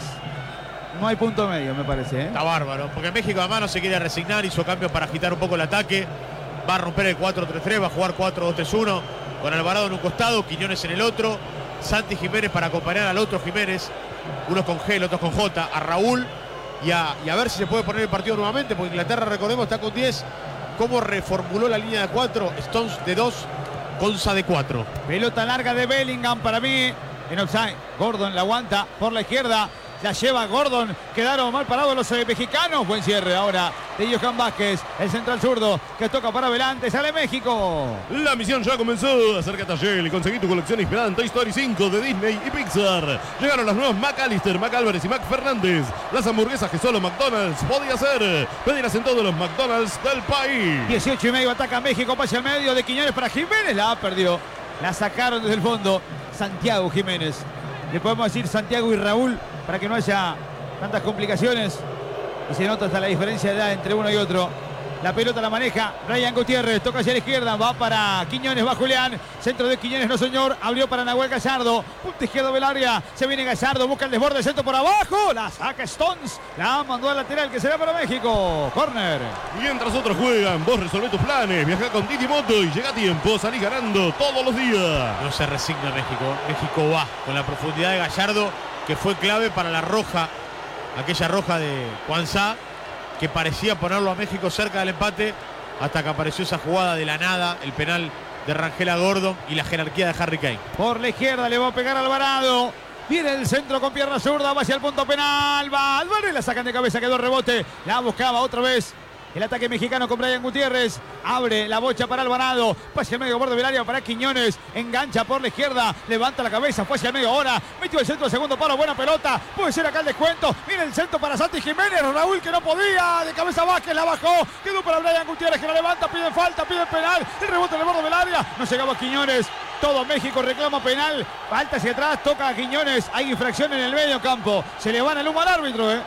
No hay punto medio, me parece. ¿eh? Está bárbaro, porque México además no se quiere resignar, hizo cambio para agitar un poco el ataque. Va a romper el cuatro tres tres, va a jugar cuatro dos tres uno, con Alvarado en un costado, Quiñones en el otro, Santi Jiménez para acompañar al otro Jiménez, unos con G, el otro con J, a Raúl, y a, y a ver si se puede poner el partido nuevamente, porque Inglaterra, recordemos, está con diez. ¿Cómo reformuló la línea de cuatro? Stones de dos, Conza de cuatro. Pelota larga de Bellingham para mí, en offside. Gordon la aguanta por la izquierda. La lleva Gordon, quedaron mal parados los eh, mexicanos. Buen cierre ahora de Johan Vázquez, el central zurdo que toca para adelante, sale México. La misión ya comenzó. Acércate a Shell y conseguí tu colección inspirada en Toy Story cinco de Disney y Pixar. Llegaron las nuevas McAllister, McAlvarez y McFernández. Las hamburguesas que solo McDonald's podía hacer. Pedilas en todos los McDonald's del país. dieciocho y medio, ataca México, pase al medio de Quiñones para Jiménez. La perdió, la sacaron desde el fondo. Santiago Jiménez. Le podemos decir Santiago y Raúl para que no haya tantas complicaciones. Y se nota hasta la diferencia de edad entre uno y otro. La pelota la maneja Brian Gutiérrez, toca hacia la izquierda, va para Quiñones, va Julián, centro de Quiñones, no señor, abrió para Nahuel Gallardo, punta izquierdo del área, se viene Gallardo, busca el desborde, centro por abajo, la saca Stones, la mandó al lateral que será para México, córner. Mientras otros juegan, vos resolvé tus planes, viaja con Didi Moto y llega a tiempo, salís ganando todos los días. No se resigna México, México va con la profundidad de Gallardo, que fue clave para la roja, aquella roja de Cuanzá, que parecía ponerlo a México cerca del empate, hasta que apareció esa jugada de la nada, el penal de Rangel a Gordon y la jerarquía de Harry Kane. Por la izquierda le va a pegar Alvarado. Viene el centro con pierna zurda, va hacia el punto penal, va Álvarez, la sacan de cabeza, quedó el rebote, la buscaba otra vez. El ataque mexicano con Brian Gutiérrez. Abre la bocha para Alvarado. Pase al medio borde del área para Quiñones. Engancha por la izquierda. Levanta la cabeza. Fue hacia el medio ahora. Metió el centro al segundo palo. Buena pelota. Puede ser acá el descuento. Viene el centro para Santi Jiménez. Raúl que no podía. De cabeza Vázquez la bajó. Quedó para Brian Gutiérrez que la levanta. Pide falta. Pide penal. El rebote en el borde del área. No llegaba Quiñones. Todo México reclama penal. Falta hacia atrás. Toca a Quiñones. Hay infracción en el medio campo. Se le van el humo al árbitro, eh.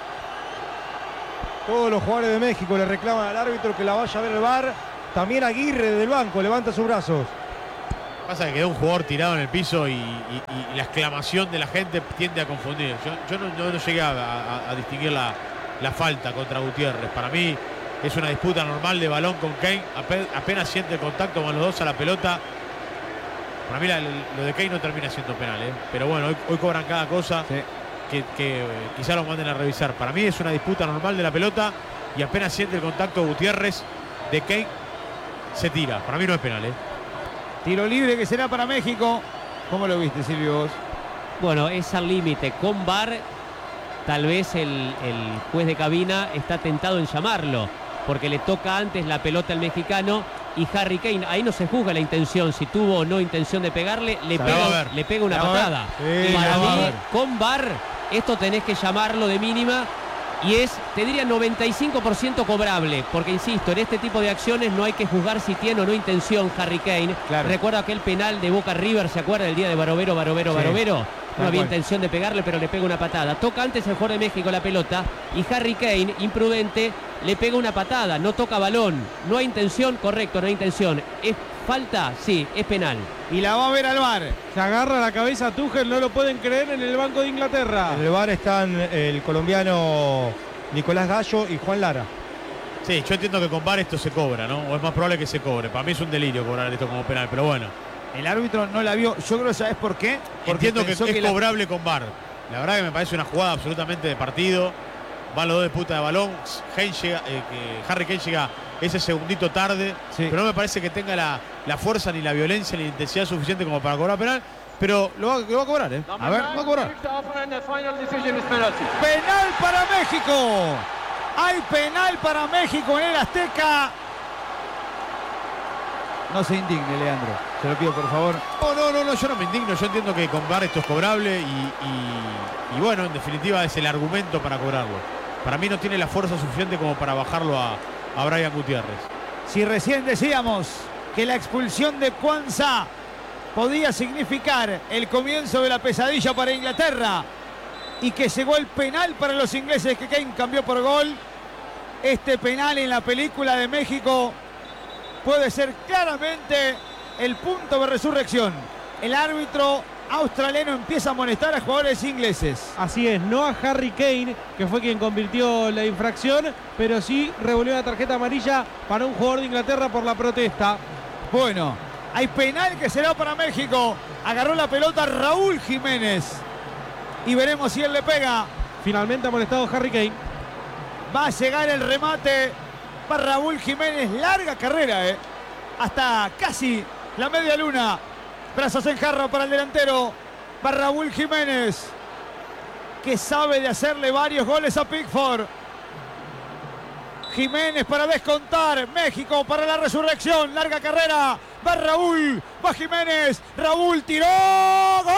Todos los jugadores de México le reclaman al árbitro que la vaya a ver el V A R. También Aguirre del banco levanta sus brazos. Pasa que quedó un jugador tirado en el piso y, y, y la exclamación de la gente tiende a confundir. Yo, yo no, no, no llegué a, a, a distinguir la, la falta contra Gutiérrez. Para mí es una disputa normal de balón con Kane. Ape, apenas siente el contacto con los dos a la pelota. Para mí la, lo de Kane no termina siendo penal, ¿eh? Pero bueno, hoy, hoy cobran cada cosa. Sí. Que, que eh, quizá lo manden a revisar. Para mí es una disputa normal de la pelota y apenas siente el contacto Gutiérrez de Kane, se tira. Para mí no es penal, ¿eh? Tiro libre que será para México. ¿Cómo lo viste, Silvio, vos? Bueno, es al límite. Con V A R, tal vez el, el juez de cabina está tentado en llamarlo, porque le toca antes la pelota al mexicano y Harry Kane, ahí no se juzga la intención, si tuvo o no intención de pegarle, le, pega, le pega una patada. Sí, para mí, con V A R, esto tenés que llamarlo de mínima y es, te diría, noventa y cinco por ciento cobrable, porque insisto, en este tipo de acciones no hay que juzgar si tiene o no intención Harry Kane. Claro. Recuerda aquel penal de Boca River, ¿se acuerda? El día de Barovero, Barovero, sí. Barovero. No había intención de pegarle, pero le pega una patada. Toca antes el jugador de México la pelota y Harry Kane, imprudente, le pega una patada. No toca balón. No hay intención, correcto, no hay intención. ¿Es falta? Sí, es penal. Y la va a ver al V A R. Se agarra la cabeza a Tuchel, no lo pueden creer, en el banco de Inglaterra. En el V A R están el colombiano Nicolás Gallo y Juan Lara. Sí, yo entiendo que con V A R esto se cobra, ¿no? O es más probable que se cobre. Para mí es un delirio cobrar esto como penal, pero bueno. El árbitro no la vio. Yo creo que ¿sabes por qué? Porque entiendo que, que es la... cobrable con V A R. La verdad que me parece una jugada absolutamente de partido. Van los dos de puta de balón. Kane llega, eh, que Harry Kane llega ese segundito tarde. Sí. Pero no me parece que tenga la, la fuerza, ni la violencia, ni la intensidad suficiente como para cobrar penal. Pero lo va, lo va a cobrar, ¿eh? A ver, va a cobrar. Penal para México. Hay penal para México en el Azteca. No se indigne, Leandro. Se lo pido, por favor. No, no, no, no, yo no me indigno. Yo entiendo que con V A R esto es cobrable y, y, y bueno, en definitiva es el argumento para cobrarlo. Para mí no tiene la fuerza suficiente como para bajarlo a, a Brian Gutiérrez. Si recién decíamos que la expulsión de Kwanza podía significar el comienzo de la pesadilla para Inglaterra y que llegó el penal para los ingleses que Kane cambió por gol, este penal en la película de México puede ser claramente el punto de resurrección. El árbitro australiano empieza a molestar a jugadores ingleses. Así es, no a Harry Kane, que fue quien convirtió la infracción, pero sí revolvió la tarjeta amarilla para un jugador de Inglaterra por la protesta. Bueno, hay penal que será para México. Agarró la pelota Raúl Jiménez y veremos si él le pega. Finalmente ha molestado Harry Kane. Va a llegar el remate para Raúl Jiménez. Larga carrera, eh. Hasta casi la media luna. Brazos en jarra para el delantero. Para Raúl Jiménez, que sabe de hacerle varios goles a Pickford. Jiménez para descontar. México para la resurrección. Larga carrera. Va Raúl. Va Jiménez. Raúl tiró. ¡Gol!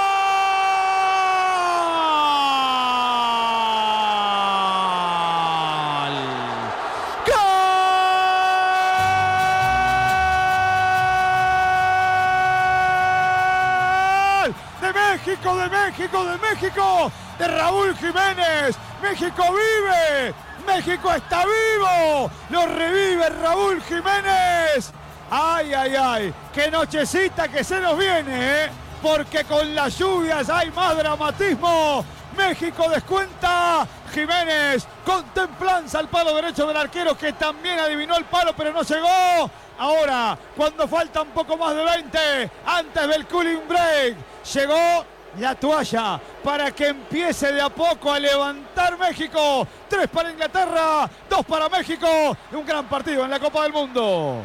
México, de México, de México, de Raúl Jiménez. México vive, México está vivo, lo revive Raúl Jiménez. Ay, ay, ay, qué nochecita que se nos viene, ¿eh? Porque con las lluvias hay más dramatismo. México descuenta. Jiménez con templanza al palo derecho del arquero, que también adivinó el palo pero no llegó. Ahora, cuando falta un poco más de veinte, antes del cooling break, llegó la toalla para que empiece de a poco a levantar México. Tres para Inglaterra, dos para México. Un gran partido en la Copa del Mundo.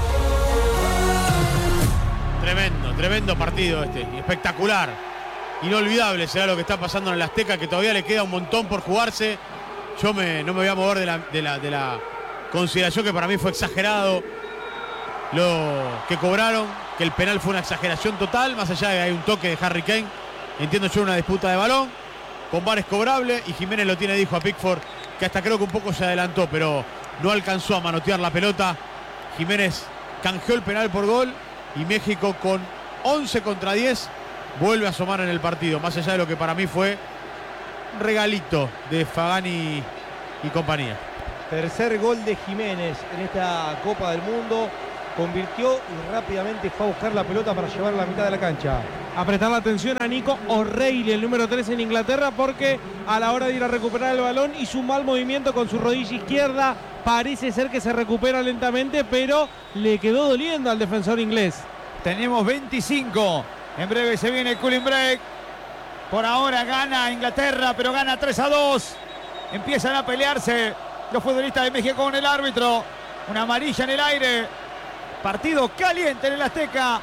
Tremendo, tremendo partido este, espectacular. Inolvidable será lo que está pasando en el Azteca, que todavía le queda un montón por jugarse. Yo me, no me voy a mover de la, de, la, de la consideración que para mí fue exagerado lo que cobraron, que el penal fue una exageración total, más allá de que hay un toque de Harry Kane. Entiendo yo una disputa de balón, con V A R es cobrable, y Jiménez lo tiene, dijo a Pickford, que hasta creo que un poco se adelantó, pero no alcanzó a manotear la pelota. Jiménez canjeó el penal por gol, y México con once contra diez vuelve a asomar en el partido, más allá de lo que para mí fue un regalito de Fagani y compañía. Tercer gol de Jiménez en esta Copa del Mundo. Convirtió y rápidamente fue a buscar la pelota para llevar a la mitad de la cancha. A prestar la atención a Nico O'Reilly, el número tres en Inglaterra, porque a la hora de ir a recuperar el balón hizo un mal movimiento con su rodilla izquierda. Parece ser que se recupera lentamente, pero le quedó doliendo al defensor inglés. Tenemos veinticinco. En breve se viene el cooling break. Por ahora gana Inglaterra, pero gana tres a dos. Empiezan a pelearse los futbolistas de México con el árbitro. Una amarilla en el aire. Partido caliente en el Azteca.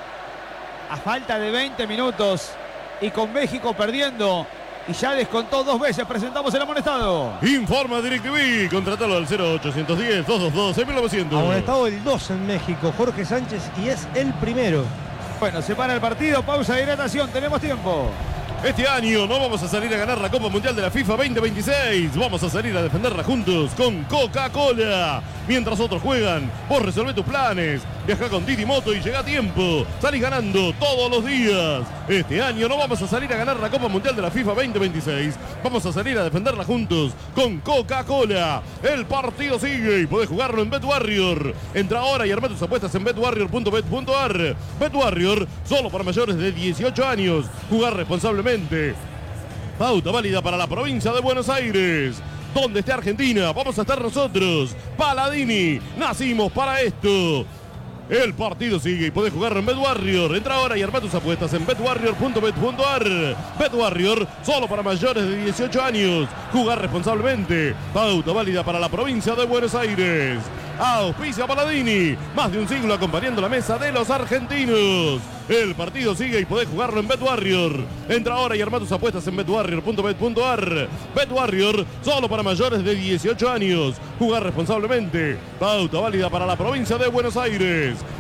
A falta de veinte minutos. Y con México perdiendo. Y ya descontó dos veces. Presentamos el amonestado. Informa DirecTV. Contratalo al cero ochocientos diez, doscientos veintidós, seis mil novecientos. Amonestado el dos en México. Jorge Sánchez, y es el primero. Bueno, se para el partido. Pausa de hidratación. Tenemos tiempo. Este año no vamos a salir a ganar la Copa Mundial de la FIFA veinte veintiséis. Vamos a salir a defenderla juntos con Coca-Cola. Mientras otros juegan, vos resolvé tus planes. Viaja con Didi Moto y llega a tiempo. Salís ganando todos los días. Este año no vamos a salir a ganar la Copa Mundial de la FIFA veinte veintiséis. Vamos a salir a defenderla juntos con Coca-Cola. El partido sigue y podés jugarlo en BetWarrior. Entra ahora y arma tus apuestas en bet warrior punto bet punto a r. BetWarrior, solo para mayores de dieciocho años. Jugar responsablemente. Pauta válida para la provincia de Buenos Aires. Donde esté Argentina, vamos a estar nosotros. Paladini, nacimos para esto. El partido sigue y podés jugar en BetWarrior. Entra ahora y arma tus apuestas en bet warrior punto bet punto a r. BetWarrior, solo para mayores de dieciocho años. Jugar responsablemente. Pauta válida para la provincia de Buenos Aires. Auspicia Paladini, más de un siglo acompañando la mesa de los argentinos. El partido sigue y podés jugarlo en BetWarrior. Entra ahora y arma tus apuestas en bet warrior punto bet punto a r. BetWarrior, solo para mayores de dieciocho años. Jugar responsablemente. Pauta válida para la provincia de Buenos Aires.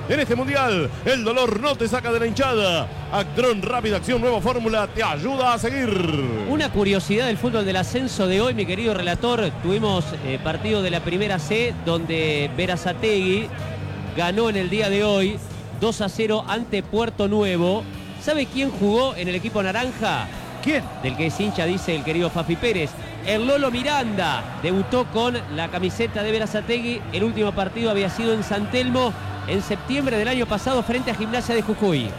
en este mundial. El dolor no te saca de la hinchada. Actron Rápida Acción Nueva Fórmula te ayuda a seguir. Una curiosidad del fútbol del ascenso de hoy, mi querido relator. Tuvimos eh, partido de la primera C donde Berazategui ganó en el día de hoy dos a cero ante Puerto Nuevo. ¿Sabe quién jugó en el equipo naranja? ¿Quién? Del que es hincha, dice el querido Fafi Pérez. El Lolo Miranda debutó con la camiseta de Berazategui. El último partido había sido en San Telmo en septiembre del año pasado frente a Gimnasia de Jujuy.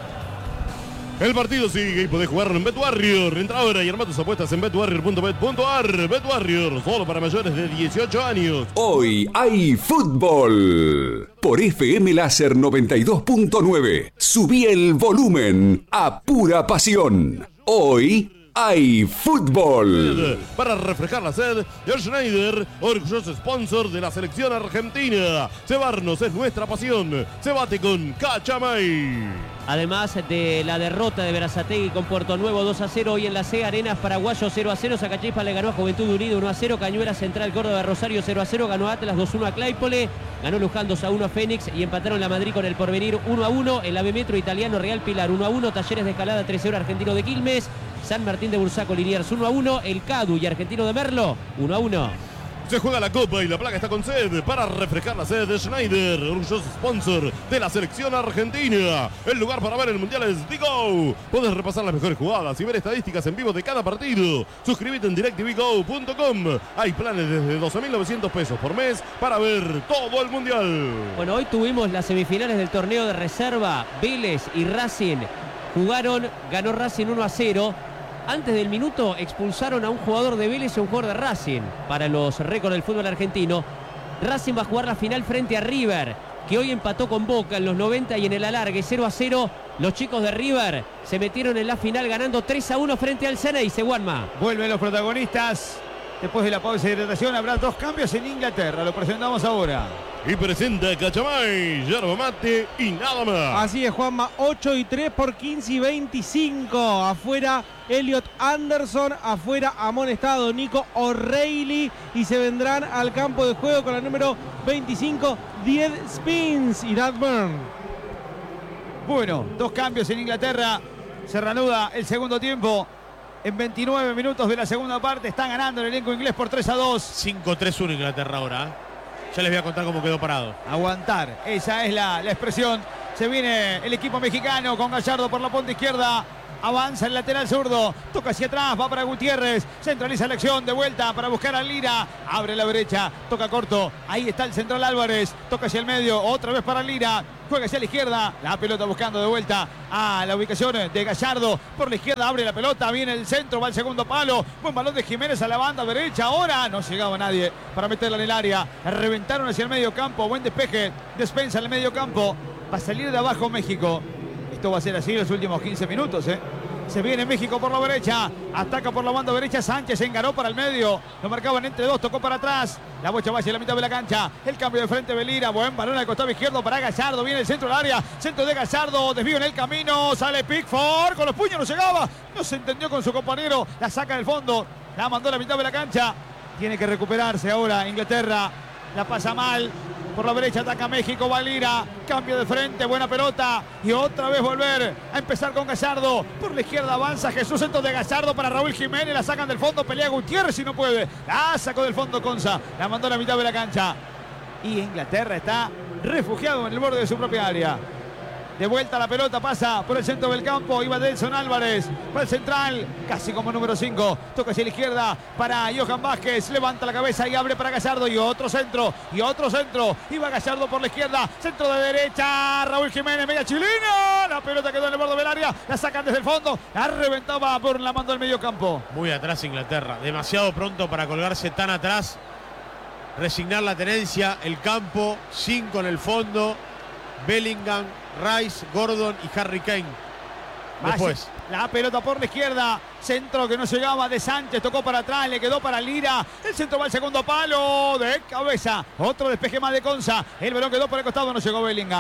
El partido sigue y podés jugarlo en BetWarrior. Entra ahora y arma tus apuestas en bet warrior punto bet punto a r. BetWarrior, solo para mayores de dieciocho años. Hoy hay fútbol. Por F M Láser noventa y dos punto nueve. Subí el volumen a pura pasión. Hoy hay fútbol. Para refrescar la sed, el Schneider, orgulloso sponsor de la selección argentina. Cebarnos es nuestra pasión. Cebate con Cachamay. Además de la derrota de Berazategui con Puerto Nuevo dos a cero, hoy en la C, Arenas Paraguayo cero a cero, Sacachispa le ganó a Juventud Unido uno a cero, Cañuelas Central Córdoba de Rosario cero a cero, ganó Atlas dos a uno a Claypole, ganó Luján dos a uno a Fénix y empataron la Madrid con el Porvenir uno a uno, el A V Metro Italiano Real Pilar uno a uno, Talleres de Escalada tres a cero, Argentino de Quilmes, San Martín de Bursaco Liniers uno a uno, el Cadu y Argentino de Merlo uno a uno. Se juega la Copa y la placa está con sed. Para refrescar la sed de Schneider, orgulloso sponsor de la selección argentina. El lugar para ver el Mundial es Digo. Podés repasar las mejores jugadas y ver estadísticas en vivo de cada partido. Suscríbete en direct t v go punto com. Hay planes desde doce mil novecientos pesos por mes para ver todo el Mundial. Bueno, hoy tuvimos las semifinales del torneo de reserva. Vélez y Racing jugaron, ganó Racing uno a cero. Antes del minuto expulsaron a un jugador de Vélez y a un jugador de Racing para los récords del fútbol argentino. Racing va a jugar la final frente a River, que hoy empató con Boca en los noventa y en el alargue cero a cero. Los chicos de River se metieron en la final ganando tres a uno frente al Ceneice, Juanma. Vuelven los protagonistas. Después de la pausa de hidratación habrá dos cambios en Inglaterra. Lo presentamos ahora. Y presenta Cachamay, yerba mate y nada más. Así es, Juanma, ocho y tres por quince y veinticinco. Afuera Elliot Anderson, afuera amonestado Nico O'Reilly. Y se vendrán al campo de juego con la número veinticinco, diez Spins y Dad Burn. Bueno, dos cambios en Inglaterra. Se reanuda el segundo tiempo. En veintinueve minutos de la segunda parte está ganando el elenco inglés por tres a dos. cinco tres uno Inglaterra ahora. ¿eh? Ya les voy a contar cómo quedó parado. Aguantar, esa es la, la expresión. Se viene el equipo mexicano con Gallardo por la punta izquierda. Avanza el lateral zurdo, toca hacia atrás, va para Gutiérrez, centraliza la acción, de vuelta para buscar a Lira, abre la derecha, toca corto, ahí está el central Álvarez, toca hacia el medio, otra vez para Lira, juega hacia la izquierda, la pelota buscando de vuelta a la ubicación de Gallardo, por la izquierda abre la pelota, viene el centro, va al segundo palo, buen balón de Jiménez a la banda derecha, ahora no llegaba nadie para meterla en el área, reventaron hacia el medio campo, buen despeje, despensa en el medio campo, va a salir de abajo México. Esto va a ser así los últimos quince minutos, ¿eh? Se viene México por la derecha, ataca por la banda derecha, Sánchez engaró para el medio, lo marcaban entre dos, tocó para atrás, la bocha va hacia la mitad de la cancha, el cambio de frente Belira, buen balón al costado izquierdo para Gallardo, viene el centro del área, centro de Gallardo, desvío en el camino, sale Pickford, con los puños no llegaba, no se entendió con su compañero, la saca del fondo, la mandó a la mitad de la cancha, tiene que recuperarse ahora Inglaterra, la pasa mal. Por la derecha ataca México, Valira, cambio de frente, buena pelota y otra vez volver a empezar con Gallardo. Por la izquierda avanza Jesús, centro de Gallardo para Raúl Jiménez, la sacan del fondo, pelea Gutiérrez y no puede. La sacó del fondo Conza, la mandó a la mitad de la cancha. Y Inglaterra está refugiado en el borde de su propia área. De vuelta la pelota, pasa por el centro del campo, iba Delson Álvarez, para el central, casi como número cinco, toca hacia la izquierda para Johan Vázquez, levanta la cabeza y abre para Gallardo y otro centro, y otro centro, iba Gallardo por la izquierda, centro de derecha, Raúl Jiménez, media chilena, la pelota quedó en el borde del área, la sacan desde el fondo, la reventaba por la mando del medio campo. Muy atrás Inglaterra, demasiado pronto para colgarse tan atrás, resignar la tenencia, el campo, cinco en el fondo, Bellingham, Rice, Gordon y Harry Kane. Después. La pelota por la izquierda. Centro que no llegaba de Sánchez. Tocó para atrás. Le quedó para Lira. El centro va al segundo palo. De cabeza. Otro despeje más de Conza. El balón quedó por el costado. No llegó Bellingham.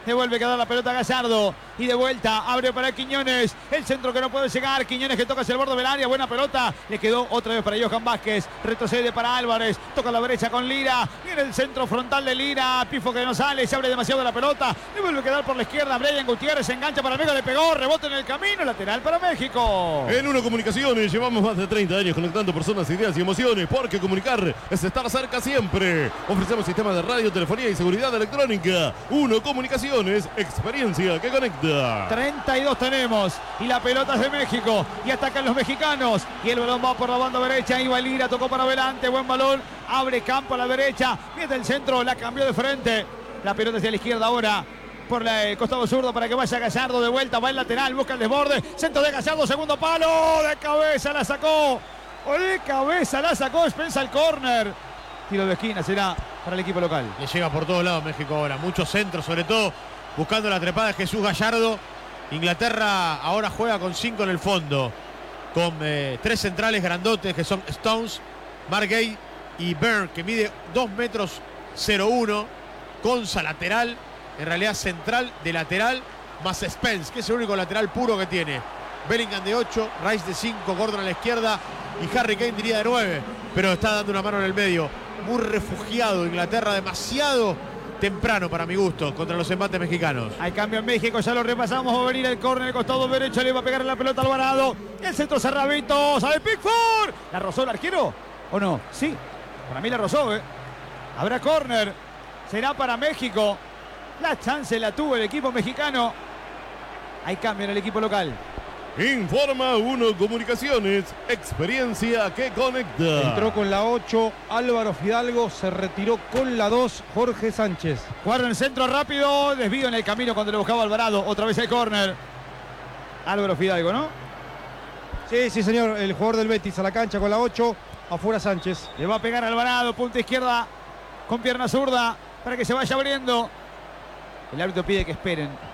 Devuelve que da la pelota a Gallardo. Y de vuelta, abre para Quiñones. El centro que no puede llegar. Quiñones que toca hacia el borde del área. Buena pelota. Le quedó otra vez para Johan Vázquez. Retrocede para Álvarez. Toca la derecha con Lira. Viene el centro frontal de Lira. Pifo que no sale. Se abre demasiado la pelota. Devuelve a quedar por la izquierda. Brian Gutiérrez se engancha para México. Le pegó. Rebote en el camino. Lateral para México. En Uno Comunicaciones llevamos más de treinta años conectando personas, ideas y emociones. Porque comunicar es estar cerca siempre. Ofrecemos sistemas de radio, telefonía y seguridad electrónica. Uno Comunicaciones. Experiencia que conecta. treinta y dos tenemos. Y la pelota es de México. Y atacan los mexicanos. Y el balón va por la banda derecha. Iba Lira, tocó para adelante. Buen balón. Abre campo a la derecha. Viene el centro. La cambió de frente. La pelota hacia la izquierda ahora. Por el costado zurdo para que vaya Gallardo de vuelta. Va el lateral. Busca el desborde. Centro de Gallardo. Segundo palo. De cabeza la sacó. O de cabeza la sacó. Spensa el córner. Tiro de esquina será para el equipo local. Le llega por todos lados México ahora. Muchos centros, sobre todo buscando la trepada de Jesús Gallardo. Inglaterra ahora juega con cinco en el fondo. Con eh, tres centrales grandotes que son Stones, Margay y Byrne, que mide dos metros cero uno. Conza lateral, en realidad central de lateral, más Spence, que es el único lateral puro que tiene. Bellingham de ocho, Rice de cinco, Gordon a la izquierda y Harry Kane diría de nueve. Pero está dando una mano en el medio. Muy refugiado Inglaterra, demasiado temprano para mi gusto contra los embates mexicanos. Hay cambio en México, ya lo repasamos. Va a venir el córner, el costado derecho, le va a pegar la pelota al Alvarado. El centro cerradito, sale Pickford. ¿La rozó el arquero o no? Sí, para mí la rozó, ¿eh? Habrá córner, será para México. La chance la tuvo el equipo mexicano. Hay cambio en el equipo local. Informa Uno Comunicaciones, experiencia que conecta. Entró con la ocho Álvaro Fidalgo, se retiró con la dos Jorge Sánchez. Guarda el centro rápido, desvío en el camino cuando le buscaba Alvarado. Otra vez el córner. Álvaro Fidalgo, ¿no? Sí, sí, señor. El jugador del Betis a la cancha con la ocho, afuera Sánchez. Le va a pegar Alvarado, punta izquierda con pierna zurda para que se vaya abriendo. El árbitro pide que esperen.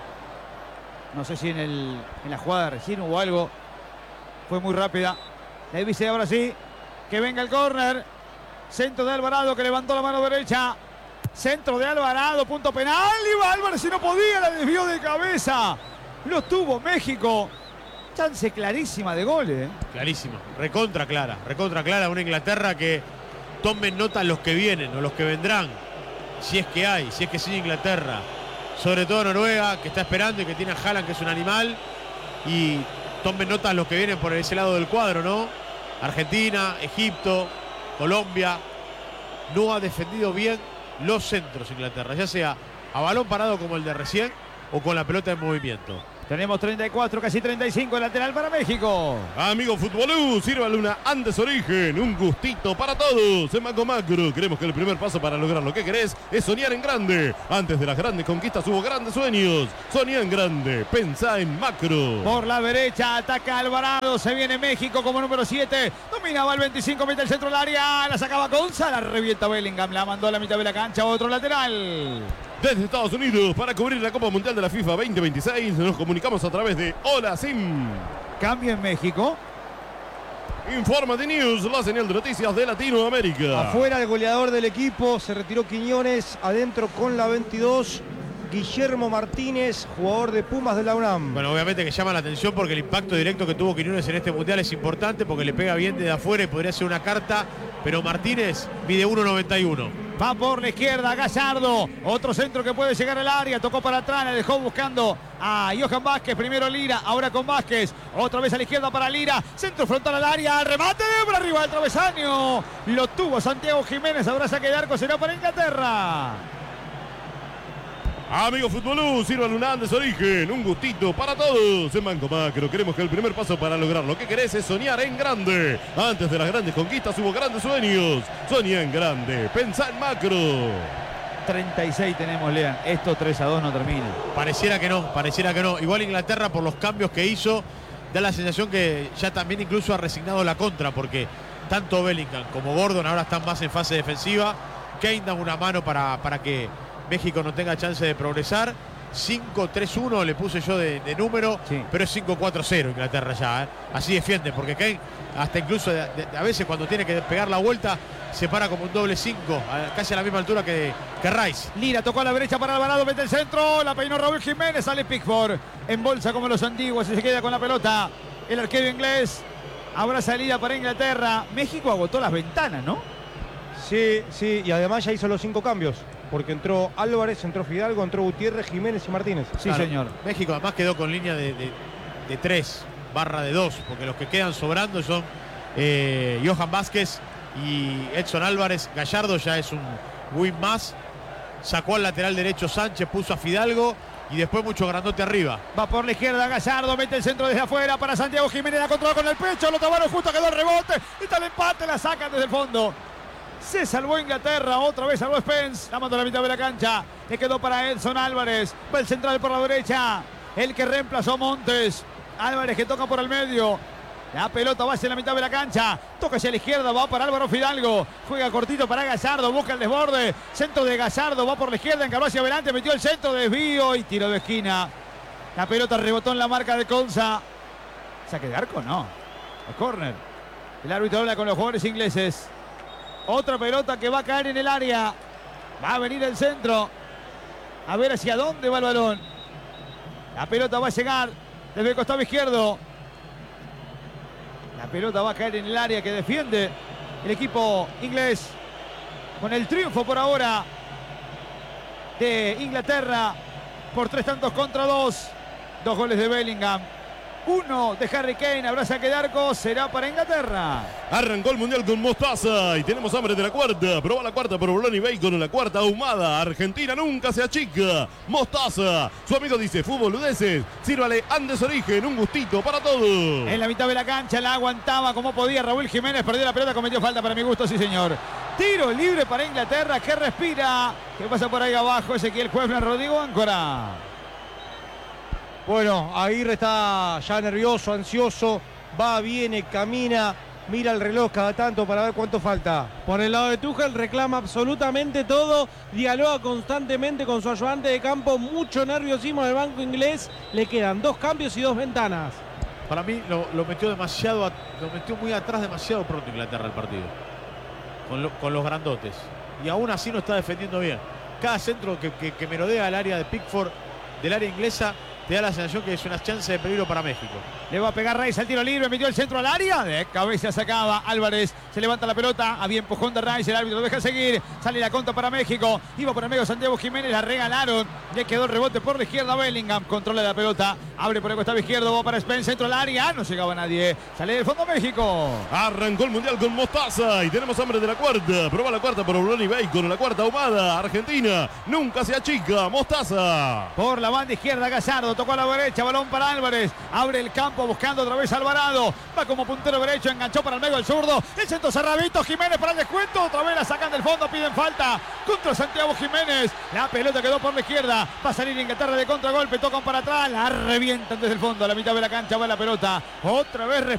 No sé si en, el, en la jugada recién hubo algo. Fue muy rápida. Le dice ahora sí que venga el córner. Centro de Alvarado que levantó la mano derecha. Centro de Alvarado, punto penal. Iba Álvarez si no podía, la desvió de cabeza. Lo tuvo México. Chance clarísima de gol, ¿eh? Clarísima, recontra clara. Recontra clara. Una Inglaterra que tomen nota los que vienen o los que vendrán. Si es que hay, si es que sigue Inglaterra. Sobre todo Noruega, que está esperando y que tiene a Haaland, que es un animal. Y tomen nota los que vienen por ese lado del cuadro, ¿no? Argentina, Egipto, Colombia. No ha defendido bien los centros Inglaterra, ya sea a balón parado como el de recién o con la pelota en movimiento. Tenemos treinta y cuatro, casi treinta y cinco, lateral para México. Amigo Futbolú, sírvale una Andes Origen, un gustito para todos. En Banco Macro, creemos que el primer paso para lograr lo que querés es soñar en grande. Antes de las grandes conquistas hubo grandes sueños. Soñá en grande, pensá en macro. Por la derecha, ataca Alvarado, se viene México como número siete. Dominaba el veinticinco, mete el centro del área, la sacaba Conza, la revienta Bellingham, la mandó a la mitad de la cancha, otro lateral. Desde Estados Unidos, para cubrir la Copa Mundial de la FIFA veinte veintiséis, nos comunicamos a través de Hola Sim. Cambio en México. Informa de News, la señal de noticias de Latinoamérica. Afuera el goleador del equipo, se retiró Quiñones, adentro con la veintidós, Guillermo Martínez, jugador de Pumas de la UNAM. Bueno, obviamente que llama la atención porque el impacto directo que tuvo Quiñones en este Mundial es importante porque le pega bien desde afuera y podría ser una carta, pero Martínez mide uno noventa y uno. Va por la izquierda, Gallardo. Otro centro que puede llegar al área. Tocó para atrás, le dejó buscando a Johan Vázquez. Primero Lira, ahora con Vázquez. Otra vez a la izquierda para Lira. Centro frontal al área. Remate por arriba del travesaño. Lo tuvo Santiago Jiménez. Ahora saque de arco, será para Inglaterra. Amigo Futbolú, sirvan un Andes Origen, un gustito para todos. En Banco Macro queremos que el primer paso para lograr lo que querés es soñar en grande. Antes de las grandes conquistas hubo grandes sueños. Soñá en grande, pensá en macro. treinta y seis tenemos, Lean. Esto tres a dos no termina. Pareciera que no, pareciera que no. Igual Inglaterra, por los cambios que hizo, da la sensación que ya también incluso ha resignado la contra, porque tanto Bellingham como Gordon ahora están más en fase defensiva. Kane da una mano para, para que México no tenga chance de progresar. cinco tres uno le puse yo de, de número, sí. Pero es cinco cuatro cero Inglaterra ya, ¿eh? Así defiende, porque Kane hasta incluso de, de, a veces cuando tiene que pegar la vuelta se para como un doble cinco, casi a la misma altura que, que Rice. Lira tocó a la derecha para Alvarado, mete el centro, la peinó Raúl Jiménez, sale Pickford, en bolsa como los antiguos y se queda con la pelota. El arquero inglés, habrá salida para Inglaterra. México agotó las ventanas, ¿no? Sí, sí, y además ya hizo los cinco cambios, porque entró Álvarez, entró Fidalgo, entró Gutiérrez, Jiménez y Martínez. Sí, claro, señor. México además quedó con línea de, de, de tres, barra de dos, porque los que quedan sobrando son eh, Johan Vázquez y Edson Álvarez. Gallardo ya es un win más. Sacó al lateral derecho Sánchez, puso a Fidalgo y después mucho grandote arriba. Va por la izquierda Gallardo, mete el centro desde afuera para Santiago Jiménez, la controla con el pecho, lo tomaron justo, quedó el rebote, y está el empate, la sacan desde el fondo. Se salvó Inglaterra, otra vez salvó Spence, la mandó a la mitad de la cancha, le quedó para Edson Álvarez, va el central por la derecha, el que reemplazó a Montes. Álvarez que toca por el medio. La pelota va hacia la mitad de la cancha. Toca hacia la izquierda, va para Álvaro Fidalgo. Juega cortito para Gallardo, busca el desborde. Centro de Gallardo, va por la izquierda, encaró hacia adelante, metió el centro, desvío y tiro de esquina. La pelota rebotó en la marca de Conza. ¿Saque de arco? No. El córner. El árbitro habla con los jugadores ingleses. Otra pelota que va a caer en el área. Va a venir el centro. A ver hacia dónde va el balón. La pelota va a llegar desde el costado izquierdo. La pelota va a caer en el área que defiende el equipo inglés. Con el triunfo por ahora de Inglaterra por tres tantos contra dos. Dos goles de Bellingham. Uno de Harry Kane, habrá saque de arco, será para Inglaterra. Arrancó el Mundial con Mostaza y tenemos hambre de la cuarta. Probá la cuarta por Bolón y Bacon, la cuarta ahumada. Argentina nunca se achica. Mostaza. Su amigo dice, fútbol boludeces, sírvale Andes Origen, un gustito para todos. En la mitad de la cancha la aguantaba como podía Raúl Jiménez, perdió la pelota, cometió falta para mi gusto, sí señor. Tiro libre para Inglaterra, que respira. ¿Qué pasa por ahí abajo? Ezequiel Cuevas, Rodrigo Áncora. Bueno, Aguirre está ya nervioso, ansioso, va, viene, camina, mira el reloj cada tanto para ver cuánto falta. Por el lado de Tuchel reclama absolutamente todo, dialoga constantemente con su ayudante de campo, mucho nerviosismo en el banco inglés, le quedan dos cambios y dos ventanas. Para mí lo, lo metió demasiado, lo metió muy atrás demasiado pronto Inglaterra el partido, con, lo, con los grandotes, y aún así no está defendiendo bien. Cada centro que, que, que merodea el área de Pickford, del área inglesa, te da la sensación que es una chance de peligro para México. Le va a pegar Rice al tiro libre, metió el centro al área. De cabeza sacaba Álvarez. Se levanta la pelota. Había empujón de Rice. El árbitro lo deja seguir. Sale la contra para México. Iba por el medio Santiago Jiménez. La regalaron. Le quedó el rebote por la izquierda. Bellingham controla la pelota. Abre por el costado izquierdo. Va para Spence. Centro al área. No llegaba nadie. Sale del fondo México. Arrancó el Mundial con Mostaza y tenemos hambre de la cuarta. Probá la cuarta por Bolón y Bacon, la cuarta ahumada. Argentina nunca se achica. Mostaza. Por la banda izquierda Gallardo. Tocó a la derecha. Balón para Álvarez. Abre el campo buscando otra vez Alvarado. Va como puntero derecho. Enganchó para el medio el zurdo. El centro cerradito. Jiménez para el descuento. Otra vez la sacan del fondo. Piden falta contra Santiago Jiménez. La pelota quedó por la izquierda. Va a salir Inglaterra de contragolpe. Tocan para atrás. La revientan desde el fondo. A la mitad de la cancha va la pelota. Otra vez